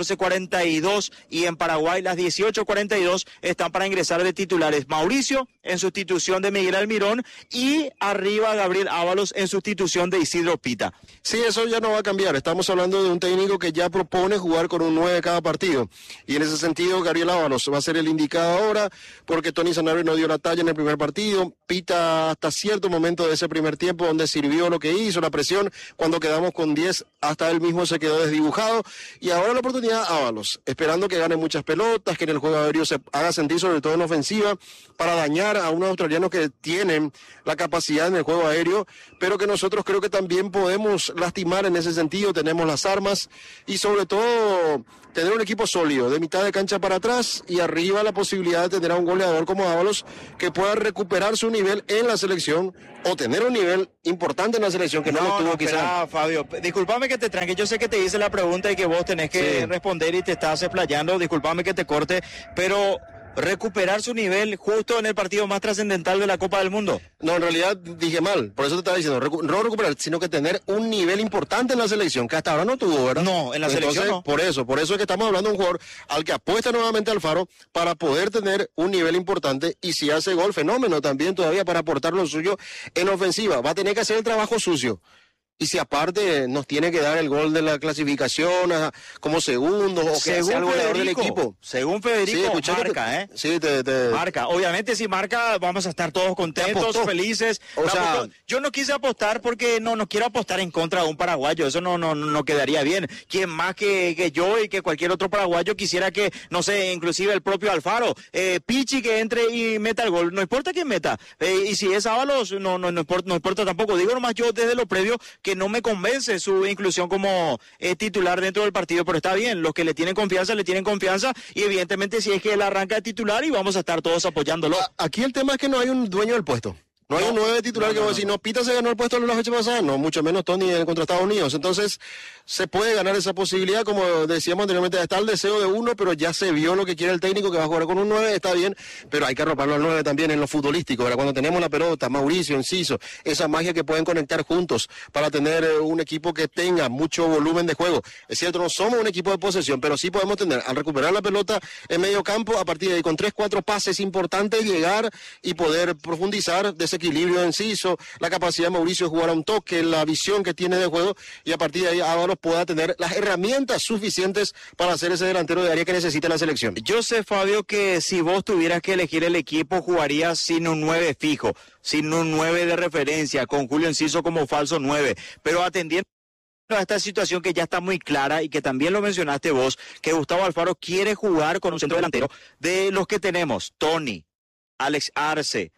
catorce cuarenta y dos y en Paraguay las dieciocho cuarenta y dos están para ingresar de titulares. Mauricio en sustitución de Miguel Almirón y arriba Gabriel Ábalos en sustitución de Isidro Pita. Sí, eso ya no va a cambiar. Estamos hablando de un técnico que ya propone jugar con un nueve cada partido. Y en ese sentido, Gabriel Ábalos va a ser el indicado ahora, porque Tony Sanabria no dio la talla en el primer partido. Pita hasta cierto momento de ese primer tiempo, donde sirvió lo que hizo, la presión. Cuando quedamos con diez, hasta él mismo se quedó desdibujado. Y ahora la oportunidad Ábalos, esperando que gane muchas pelotas, que en el juego aéreo se haga sentir, sobre todo en ofensiva, para dañar a unos australianos que tienen la capacidad en el juego aéreo, pero que nosotros creo que también podemos lastimar en ese sentido. Tenemos las armas y sobre todo tener un equipo sólido, de mitad de cancha para atrás y arriba la posibilidad de tener a un goleador como Ábalos que pueda recuperar su nivel en la selección o tener un nivel importante en la selección que no, no lo tuvo no, quizás. Espera, Fabio, discúlpame que te tranque, yo sé que te hice la pregunta y que vos tenés que sí. responder y te estás explayando, discúlpame que te corte, pero recuperar su nivel justo en el partido más trascendental de la Copa del Mundo. No, en realidad dije mal, por eso te estaba diciendo, recu- no recuperar, sino que tener un nivel importante en la selección, que hasta ahora no tuvo, ¿verdad? No, en la Entonces, selección no. Por eso, por eso es que estamos hablando de un jugador al que apuesta nuevamente Alfaro para poder tener un nivel importante y si hace gol, fenómeno también todavía para aportar lo suyo en ofensiva. Va a tener que hacer el trabajo sucio. Y si aparte nos tiene que dar el gol de la clasificación a, como segundo o que según sea el goleador Federico, del equipo. Según Federico, sí, marca, te, ¿eh? Sí, te, te... Marca. Obviamente si marca vamos a estar todos contentos, felices. O sea, apostó. Yo no quise apostar porque no, no quiero apostar en contra de un paraguayo. Eso no, no, no quedaría bien. Quien más que, que yo y que cualquier otro paraguayo quisiera que, no sé, inclusive el propio Alfaro, eh, Pichi que entre y meta el gol. No importa quién meta. Eh, y si es Ábalos, no, no, no, importa, no importa tampoco. Digo nomás yo desde lo previo que no me convence su inclusión como eh, titular dentro del partido, pero está bien, los que le tienen confianza, le tienen confianza, y evidentemente si es que él arranca de titular y vamos a estar todos apoyándolo. Aquí el tema es que no hay un dueño del puesto. No hay no, un nueve titular no, que va a decir, no, Pita se ganó el puesto en la fecha pasada, no, mucho menos Tony contra Estados Unidos. Entonces, se puede ganar esa posibilidad, como decíamos anteriormente, está el deseo de uno, pero ya se vio lo que quiere el técnico, que va a jugar con un nueve, está bien, pero hay que arroparlo al nueve también en lo futbolístico, ¿verdad? Cuando tenemos la pelota, Mauricio, Enciso, esa magia que pueden conectar juntos para tener un equipo que tenga mucho volumen de juego. Es cierto, no somos un equipo de posesión, pero sí podemos tener, al recuperar la pelota en medio campo, a partir de ahí, con tres, cuatro pases importantes, llegar y poder profundizar, desequilibrio de Enciso, la capacidad de Mauricio de jugar a un toque, la visión que tiene de juego, y a partir de ahí Ábalos pueda tener las herramientas suficientes para ser ese delantero de área que necesita la selección. Yo sé, Fabio, que si vos tuvieras que elegir el equipo, jugarías sin un nueve fijo, sin un nueve de referencia, con Julio Enciso como falso nueve, pero atendiendo a esta situación que ya está muy clara y que también lo mencionaste vos, que Gustavo Alfaro quiere jugar con un centro delantero de los que tenemos, Tony, Alex Arce,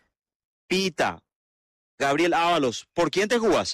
Pita, Gabriel Ábalos, ¿por quién te jugás?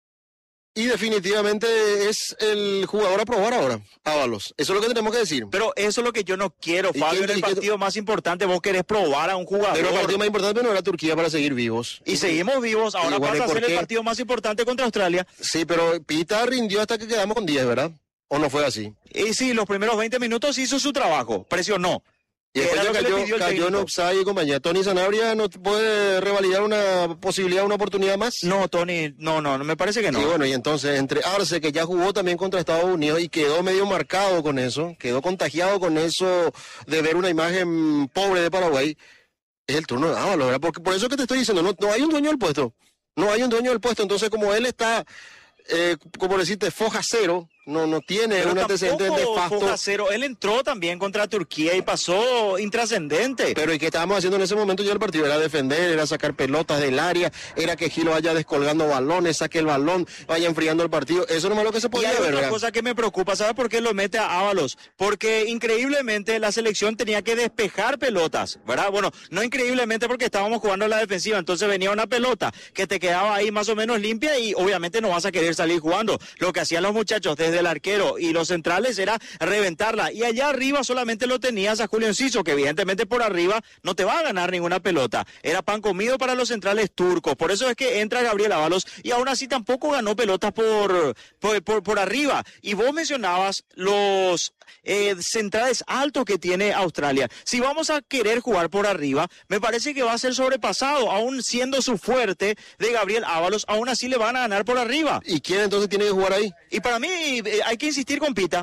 Y definitivamente es el jugador a probar ahora, Ábalos. Eso es lo que tenemos que decir. Pero eso es lo que yo no quiero, Fabio. En el partido más importante vos querés probar a un jugador. Pero el partido más importante no era Turquía para seguir vivos. Y seguimos vivos, ahora pasa a ser el partido más importante contra Australia. Sí, pero Pita rindió hasta que quedamos con diez, ¿verdad? ¿O no fue así? Y sí, los primeros veinte minutos hizo su trabajo, presionó. Y después ya cayó, cayó en offside y compañía. ¿Tony Sanabria no puede revalidar una posibilidad, una oportunidad más? No, Tony, no, no, me parece que no. Y bueno, y entonces entre Arce, que ya jugó también contra Estados Unidos y quedó medio marcado con eso, quedó contagiado con eso de ver una imagen pobre de Paraguay, es el turno de Ábalos, ¿verdad? Porque por eso que te estoy diciendo, no, no hay un dueño del puesto, no hay un dueño del puesto, entonces como él está, eh, como decirte, foja cero, no no tiene pero un antecedente de facto. Cero. Él entró también contra Turquía y pasó intrascendente. Pero ¿y qué estábamos haciendo en ese momento ya el partido? Era defender, era sacar pelotas del área, era que Gilo vaya descolgando balones, saque el balón, vaya enfriando el partido. Eso no es lo que se podía ver. Y hay ver, otra ¿verdad? cosa que me preocupa, ¿sabes por qué lo mete a Ábalos? Porque increíblemente la selección tenía que despejar pelotas, ¿verdad? Bueno, no increíblemente porque estábamos jugando en la defensiva, entonces venía una pelota que te quedaba ahí más o menos limpia y obviamente no vas a querer salir jugando. Lo que hacían los muchachos desde el arquero y los centrales era reventarla, y allá arriba solamente lo tenías a Julio Enciso, que evidentemente por arriba no te va a ganar ninguna pelota, era pan comido para los centrales turcos, por eso es que entra Gabriel Ábalos y aún así tampoco ganó pelotas por, por, por, por arriba. Y vos mencionabas los eh, centrales altos que tiene Australia. Si vamos a querer jugar por arriba, me parece que va a ser sobrepasado, aún siendo su fuerte de Gabriel Ábalos, aún así le van a ganar por arriba. ¿Y quién entonces tiene que jugar ahí? Y para mí eh, hay que insistir con Pita.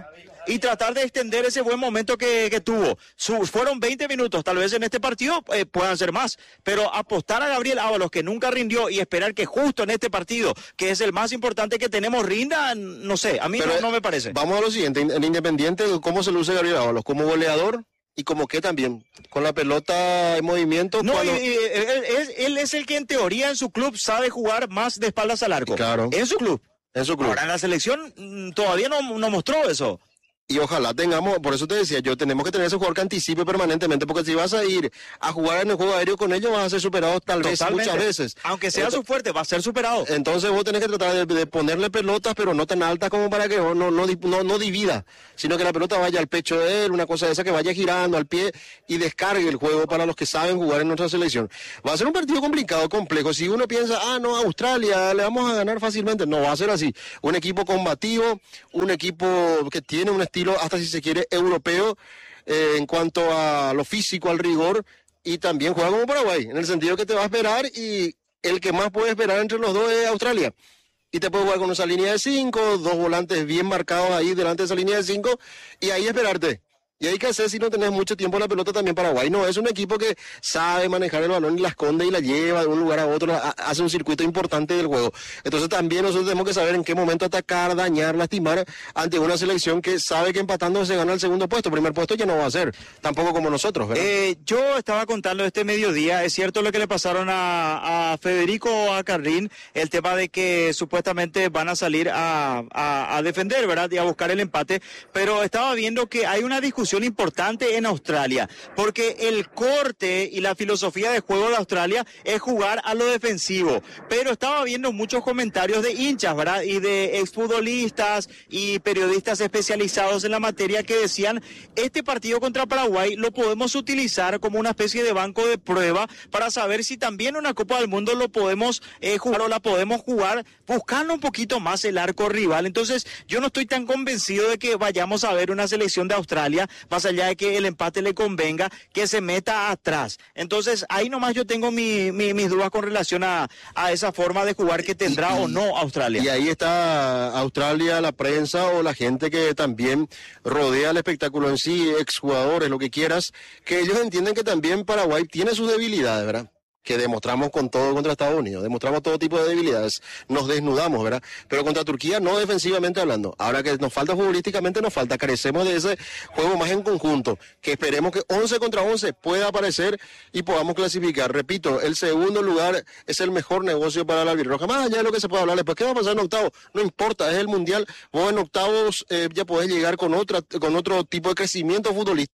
y tratar de extender ese buen momento que, que tuvo. Su, fueron veinte minutos, tal vez en este partido eh, puedan ser más, pero apostar a Gabriel Ábalos, que nunca rindió, y esperar que justo en este partido, que es el más importante que tenemos, rinda, no sé, a mí no, no me parece. Vamos a lo siguiente, en Independiente, ¿cómo se luce Gabriel Ábalos? ¿Como goleador? ¿Y como qué también? Con la pelota en movimiento. No, cuando... y, y, él, él, él es el que en teoría en su club sabe jugar más de espaldas al arco. Claro. En su club. En su club. Ahora en la selección todavía no, no mostró eso. Y ojalá tengamos, por eso te decía, yo tenemos que tener ese jugador que anticipe permanentemente, porque si vas a ir a jugar en el juego aéreo con ellos, vas a ser superado tal vez Totalmente. muchas veces. Aunque sea Entonces, su fuerte, va a ser superado. Entonces vos tenés que tratar de, de ponerle pelotas, pero no tan altas como para que no, no, no, no, no divida, sino que la pelota vaya al pecho de él, una cosa de esa que vaya girando al pie y descargue el juego para los que saben jugar en nuestra selección. Va a ser un partido complicado, complejo. Si uno piensa, ah, no, Australia, le vamos a ganar fácilmente, no va a ser así. Un equipo combativo, un equipo que tiene un estilo, hasta si se quiere, europeo eh, en cuanto a lo físico, al rigor, y también juega como Paraguay, en el sentido que te va a esperar y el que más puede esperar entre los dos es Australia. Y te puede jugar con esa línea de cinco, dos volantes bien marcados ahí delante de esa línea de cinco, y ahí esperarte. Y hay que hacer, si no tenés mucho tiempo la pelota, también Paraguay. No, es un equipo que sabe manejar el balón y la esconde y la lleva de un lugar a otro, a, hace un circuito importante del juego. Entonces también nosotros tenemos que saber en qué momento atacar, dañar, lastimar ante una selección que sabe que empatando se gana el segundo puesto. El primer puesto ya no va a ser, tampoco como nosotros, ¿verdad? Eh, yo estaba contando este mediodía, es cierto lo que le pasaron a, a Federico Acarrín, el tema de que supuestamente van a salir a, a, a defender, ¿verdad? Y a buscar el empate, pero estaba viendo que hay una discusión importante en Australia, porque el corte y la filosofía de juego de Australia es jugar a lo defensivo, pero estaba viendo muchos comentarios de hinchas, ¿verdad? Y de exfutbolistas y periodistas especializados en la materia que decían, este partido contra Paraguay lo podemos utilizar como una especie de banco de prueba para saber si también una Copa del Mundo lo podemos eh, jugar o la podemos jugar buscando un poquito más el arco rival. Entonces yo no estoy tan convencido de que vayamos a ver una selección de Australia, más allá de que el empate le convenga, que se meta atrás. Entonces, ahí nomás yo tengo mi, mi, mis dudas con relación a, a esa forma de jugar que tendrá y, y, o no Australia. Y ahí está Australia, la prensa o la gente que también rodea el espectáculo en sí, exjugadores, lo que quieras, que ellos entienden que también Paraguay tiene sus debilidades, ¿verdad? Que demostramos con todo contra Estados Unidos, demostramos todo tipo de debilidades, nos desnudamos, ¿verdad? Pero contra Turquía no defensivamente hablando. Ahora que nos falta futbolísticamente, nos falta, carecemos de ese juego más en conjunto, que esperemos que once contra once pueda aparecer y podamos clasificar. Repito, el segundo lugar es el mejor negocio para la albirroja, más allá de lo que se puede hablar después. ¿Qué va a pasar en octavos? No importa, es el Mundial, vos en octavos eh, ya podés llegar con, otra, con otro tipo de crecimiento futbolístico.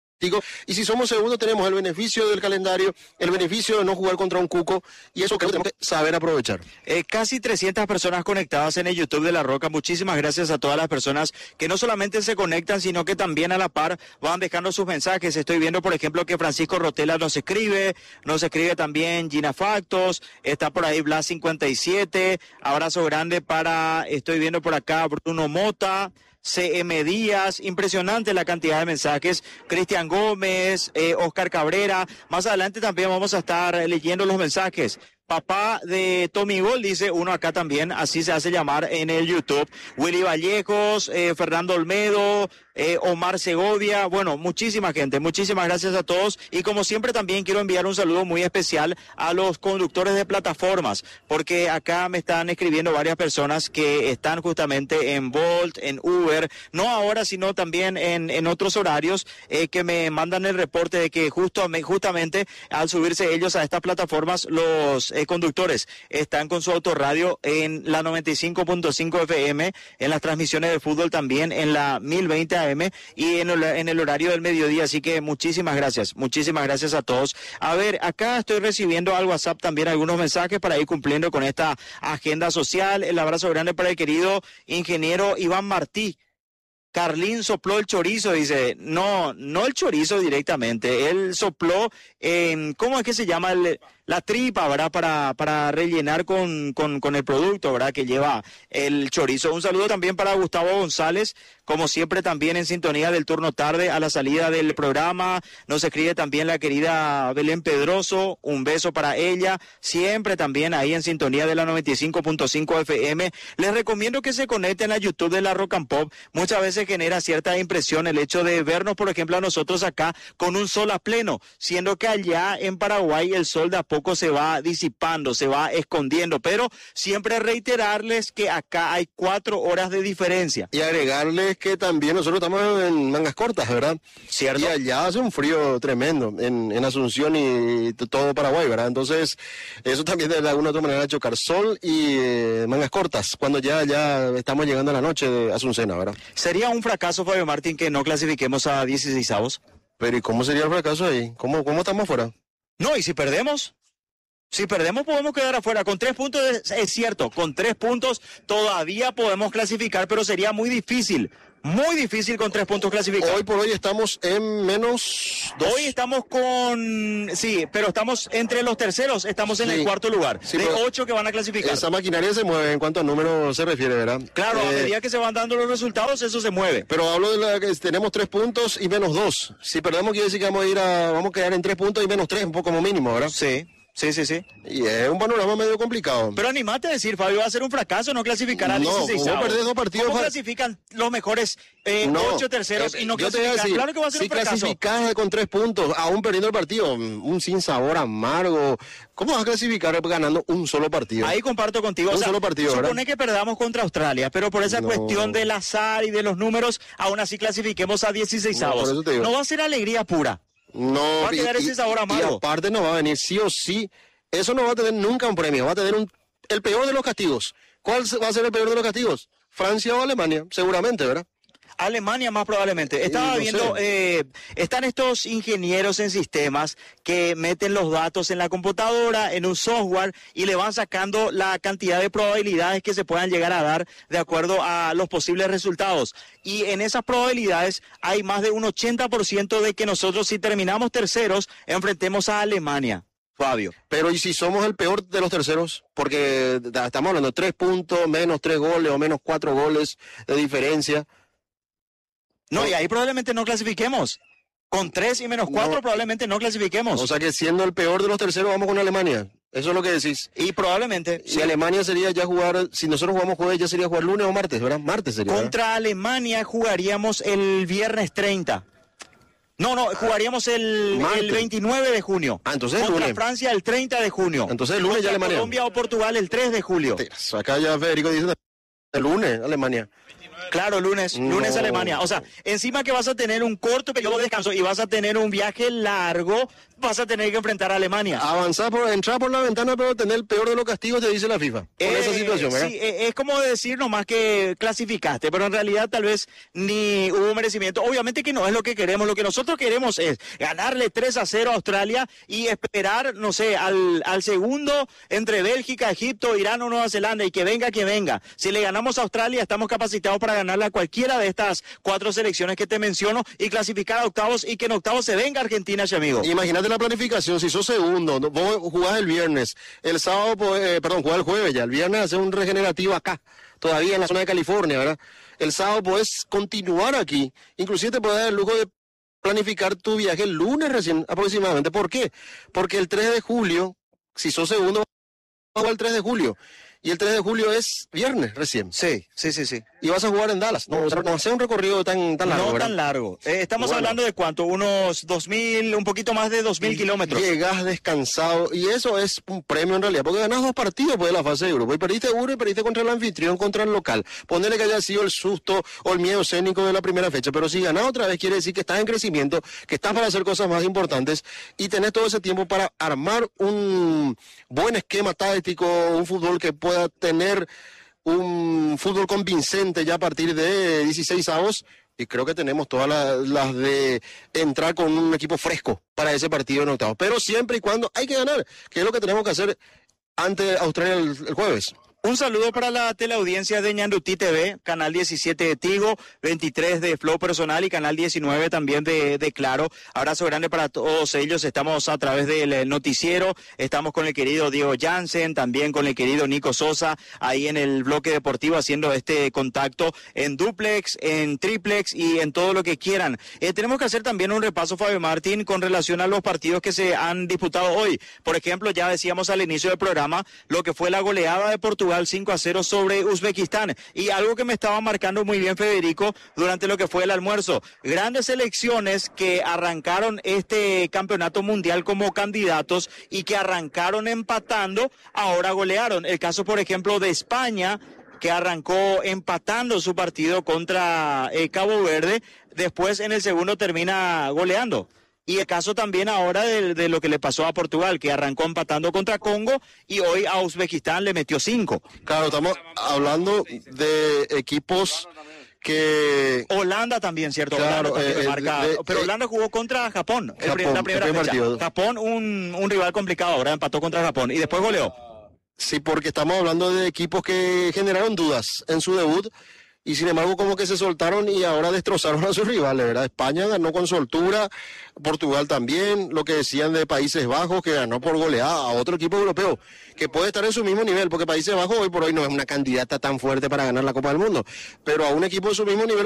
Y si somos segundos tenemos el beneficio del calendario, el beneficio de no jugar contra un cuco, y eso creo que tenemos que saber aprovechar. Eh, casi trescientas personas conectadas en el YouTube de La Roca. Muchísimas gracias a todas las personas que no solamente se conectan, sino que también a la par van dejando sus mensajes. Estoy viendo, por ejemplo, que Francisco Rotela nos escribe, nos escribe también Gina Factos, está por ahí Blas cincuenta y siete, abrazo grande para, estoy viendo por acá Bruno Mota, C M Díaz, impresionante la cantidad de mensajes, Cristian Gómez, eh, Oscar Cabrera. Más adelante también vamos a estar leyendo los mensajes. Papá de Tommy Gol, dice uno acá también, así se hace llamar en el YouTube. Willy Vallejos, eh, Fernando Olmedo, eh, Omar Segovia, bueno, muchísima gente, muchísimas gracias a todos. Y como siempre también quiero enviar un saludo muy especial a los conductores de plataformas, porque acá me están escribiendo varias personas que están justamente en Bolt, en Uber, no ahora, sino también en, en otros horarios, eh, que me mandan el reporte de que justo, justamente al subirse ellos a estas plataformas, los eh, conductores están con su autorradio en la noventa y cinco punto cinco F M, en las transmisiones de fútbol también en la mil veinte A M y en el, en el horario del mediodía, así que muchísimas gracias, muchísimas gracias a todos. A ver, acá estoy recibiendo al WhatsApp también algunos mensajes para ir cumpliendo con esta agenda social. El abrazo grande para el querido ingeniero Iván Martí. Carlín sopló el chorizo, dice, no, no el chorizo directamente, él sopló, eh, ¿cómo es que se llama? El, la tripa, ¿verdad? Para, para rellenar con, con, con el producto, ¿verdad? Que lleva el chorizo. Un saludo también para Gustavo González, como siempre también en sintonía del turno tarde a la salida del programa. Nos escribe también la querida Belén Pedroso, un beso para ella, siempre también ahí en sintonía de la noventa y cinco punto cinco F M. Les recomiendo que se conecten a YouTube de la Rock and Pop. Muchas veces genera cierta impresión el hecho de vernos, por ejemplo, a nosotros acá con un sol a pleno, siendo que allá en Paraguay el sol de a poco se va disipando, se va escondiendo, pero siempre reiterarles que acá hay cuatro horas de diferencia. Y agregarles que también nosotros estamos en mangas cortas, ¿verdad? Cierto. Y allá hace un frío tremendo en, en Asunción y todo Paraguay, ¿verdad? Entonces, eso también de alguna otra manera chocar sol y eh, mangas cortas, cuando ya, ya estamos llegando a la noche de Asuncena, ¿verdad? ¿Sería un fracaso, Fabio Martín, que no clasifiquemos a dieciseisavos? Pero ¿y cómo sería el fracaso ahí? ¿Cómo, cómo estamos fuera? No, ¿y si perdemos? Si perdemos podemos quedar afuera. Con tres puntos es, es cierto, con tres puntos todavía podemos clasificar, pero sería muy difícil, muy difícil con tres puntos clasificar. Hoy por hoy estamos en menos dos. Hoy estamos con, sí, pero estamos entre los terceros, estamos en sí. el cuarto lugar, sí, de ocho que van a clasificar. Esa maquinaria se mueve en cuanto a números se refiere, ¿verdad? Claro, eh, a medida que se van dando los resultados, eso se mueve. Pero hablo de la que tenemos tres puntos y menos dos. Si perdemos quiere decir que vamos a ir a, vamos a quedar en tres puntos y menos tres, un poco como mínimo, ¿verdad? Sí. Sí, sí, sí. Y es un panorama medio complicado. Pero animate a decir, Fabio, va a ser un fracaso no clasificar a dieciséis. No, perder dos partidos. ¿Cómo clasifican los mejores eh, no, ocho terceros eh, y no clasifican? Decir, claro que va a ser si un fracaso. Si clasificas con tres puntos, aún perdiendo el partido, un sinsabor amargo. ¿Cómo vas a clasificar ganando un solo partido? Ahí comparto contigo. Un o sea, solo partido, supone ¿verdad? que perdamos contra Australia, pero por esa no. cuestión del azar y de los números, aún así clasifiquemos a dieciseisavos. No, no va a ser alegría pura. No. Va a quedar y, ese sabor amargo. Y aparte no va a venir sí o sí. Eso no va a tener nunca un premio, va a tener un, el peor de los castigos. ¿Cuál va a ser el peor de los castigos? ¿Francia o Alemania? Seguramente, ¿verdad? Alemania más probablemente. Estaba no viendo, eh, están estos ingenieros en sistemas que meten los datos en la computadora, en un software, y le van sacando la cantidad de probabilidades que se puedan llegar a dar de acuerdo a los posibles resultados. Y en esas probabilidades hay más de un ochenta por ciento de que nosotros, si terminamos terceros, enfrentemos a Alemania. Fabio. Pero ¿y si somos el peor de los terceros? Porque estamos hablando de tres puntos, menos tres goles o menos cuatro goles de diferencia. No, y ahí probablemente no clasifiquemos. Con tres y menos cuatro no. probablemente no clasifiquemos. O sea que siendo el peor de los terceros vamos con Alemania. Eso es lo que decís. Y probablemente. Si sí. Alemania sería ya jugar, si nosotros jugamos jueves ya sería jugar lunes o martes, ¿verdad? Martes sería. Contra ¿verdad? Alemania jugaríamos el viernes treinta. No, no, jugaríamos el, el veintinueve de junio. Ah, entonces el Contra lunes. Francia el treinta de junio. Entonces el lunes Contra ya Alemania. Colombia o Portugal el tres de julio. Acá ya Federico dice el lunes Alemania. Claro, lunes, no. lunes Alemania. O sea, encima que vas a tener un corto periodo de descanso y vas a tener un viaje largo, vas a tener que enfrentar a Alemania. Avanzar por, entrar por la ventana, pero tener el peor de los castigos, te dice la FIFA. Con eh, esa situación, ¿verdad? Sí, eh, es como decir nomás que clasificaste, pero en realidad tal vez ni hubo merecimiento. Obviamente que no es lo que queremos. Lo que nosotros queremos es ganarle tres a cero a Australia y esperar, no sé, al, al segundo entre Bélgica, Egipto, Irán o Nueva Zelanda, y que venga, que venga. Si le ganamos a Australia, estamos capacitados para ganarle a cualquiera de estas cuatro selecciones que te menciono y clasificar a octavos, y que en octavos se venga Argentina, amigo. Imagínate la planificación, si sos segundo, vos jugás el viernes, el sábado, eh, perdón, jugás el jueves ya, el viernes hacer un regenerativo acá, todavía en la zona de California, ¿verdad? El sábado podés continuar aquí, inclusive te podés dar el lujo de planificar tu viaje el lunes recién aproximadamente. ¿Por qué? Porque el tres de julio, si sos segundo, vas a jugar el tres de julio. Y el tres de julio es viernes recién. Sí, sí, sí, sí. Y vas a jugar en Dallas. No, no hacer un recorrido tan, tan largo, No ¿verdad? tan largo. Eh, estamos bueno. hablando de cuánto, unos dos mil, un poquito más de dos mil kilómetros. Llegas descansado, y eso es un premio en realidad, porque ganás dos partidos pues, de la fase de grupo, y perdiste uno y perdiste contra el anfitrión, contra el local. Ponele que haya sido el susto o el miedo escénico de la primera fecha, pero si ganás otra vez quiere decir que estás en crecimiento, que estás para hacer cosas más importantes, y tenés todo ese tiempo para armar un buen esquema táctico, un fútbol que pueda tener un fútbol convincente ya a partir de dieciséis avos, y creo que tenemos todas las, las de entrar con un equipo fresco para ese partido en octavos, pero siempre y cuando hay que ganar, que es lo que tenemos que hacer ante Australia el, el jueves. Un saludo para la teleaudiencia de Ñandutí T V, canal diecisiete de Tigo, veintitrés de Flow Personal y canal diecinueve también de, de Claro. Abrazo grande para todos ellos. Estamos a través del noticiero, estamos con el querido Diego Jansen, también con el querido Nico Sosa, ahí en el bloque deportivo haciendo este contacto en duplex, en triplex y en todo lo que quieran. Eh, tenemos que hacer también un repaso, Fabio Martín, con relación a los partidos que se han disputado hoy. Por ejemplo, ya decíamos al inicio del programa lo que fue la goleada de Portugal cinco a cero sobre Uzbekistán, y algo que me estaba marcando muy bien Federico durante lo que fue el almuerzo, grandes selecciones que arrancaron este campeonato mundial como candidatos y que arrancaron empatando, ahora golearon. El caso, por ejemplo, de España, que arrancó empatando su partido contra eh, Cabo Verde, después en el segundo termina goleando. Y el caso también ahora de, de lo que le pasó a Portugal, que arrancó empatando contra Congo y hoy a Uzbekistán le metió cinco. Claro, estamos hablando de equipos que... Holanda también, ¿cierto? Claro, Holanda también eh, marca, de, pero eh, Holanda jugó contra Japón, el, Japón, la primera el fecha. partido. Japón, un, un rival complicado, ahora empató contra Japón y después goleó. Sí, porque estamos hablando de equipos que generaron dudas en su debut y sin embargo como que se soltaron y ahora destrozaron a sus rivales, ¿verdad? España ganó con soltura, Portugal también, lo que decían de Países Bajos, que ganó por goleada a otro equipo europeo, que puede estar en su mismo nivel, porque Países Bajos hoy por hoy no es una candidata tan fuerte para ganar la Copa del Mundo, pero a un equipo de su mismo nivel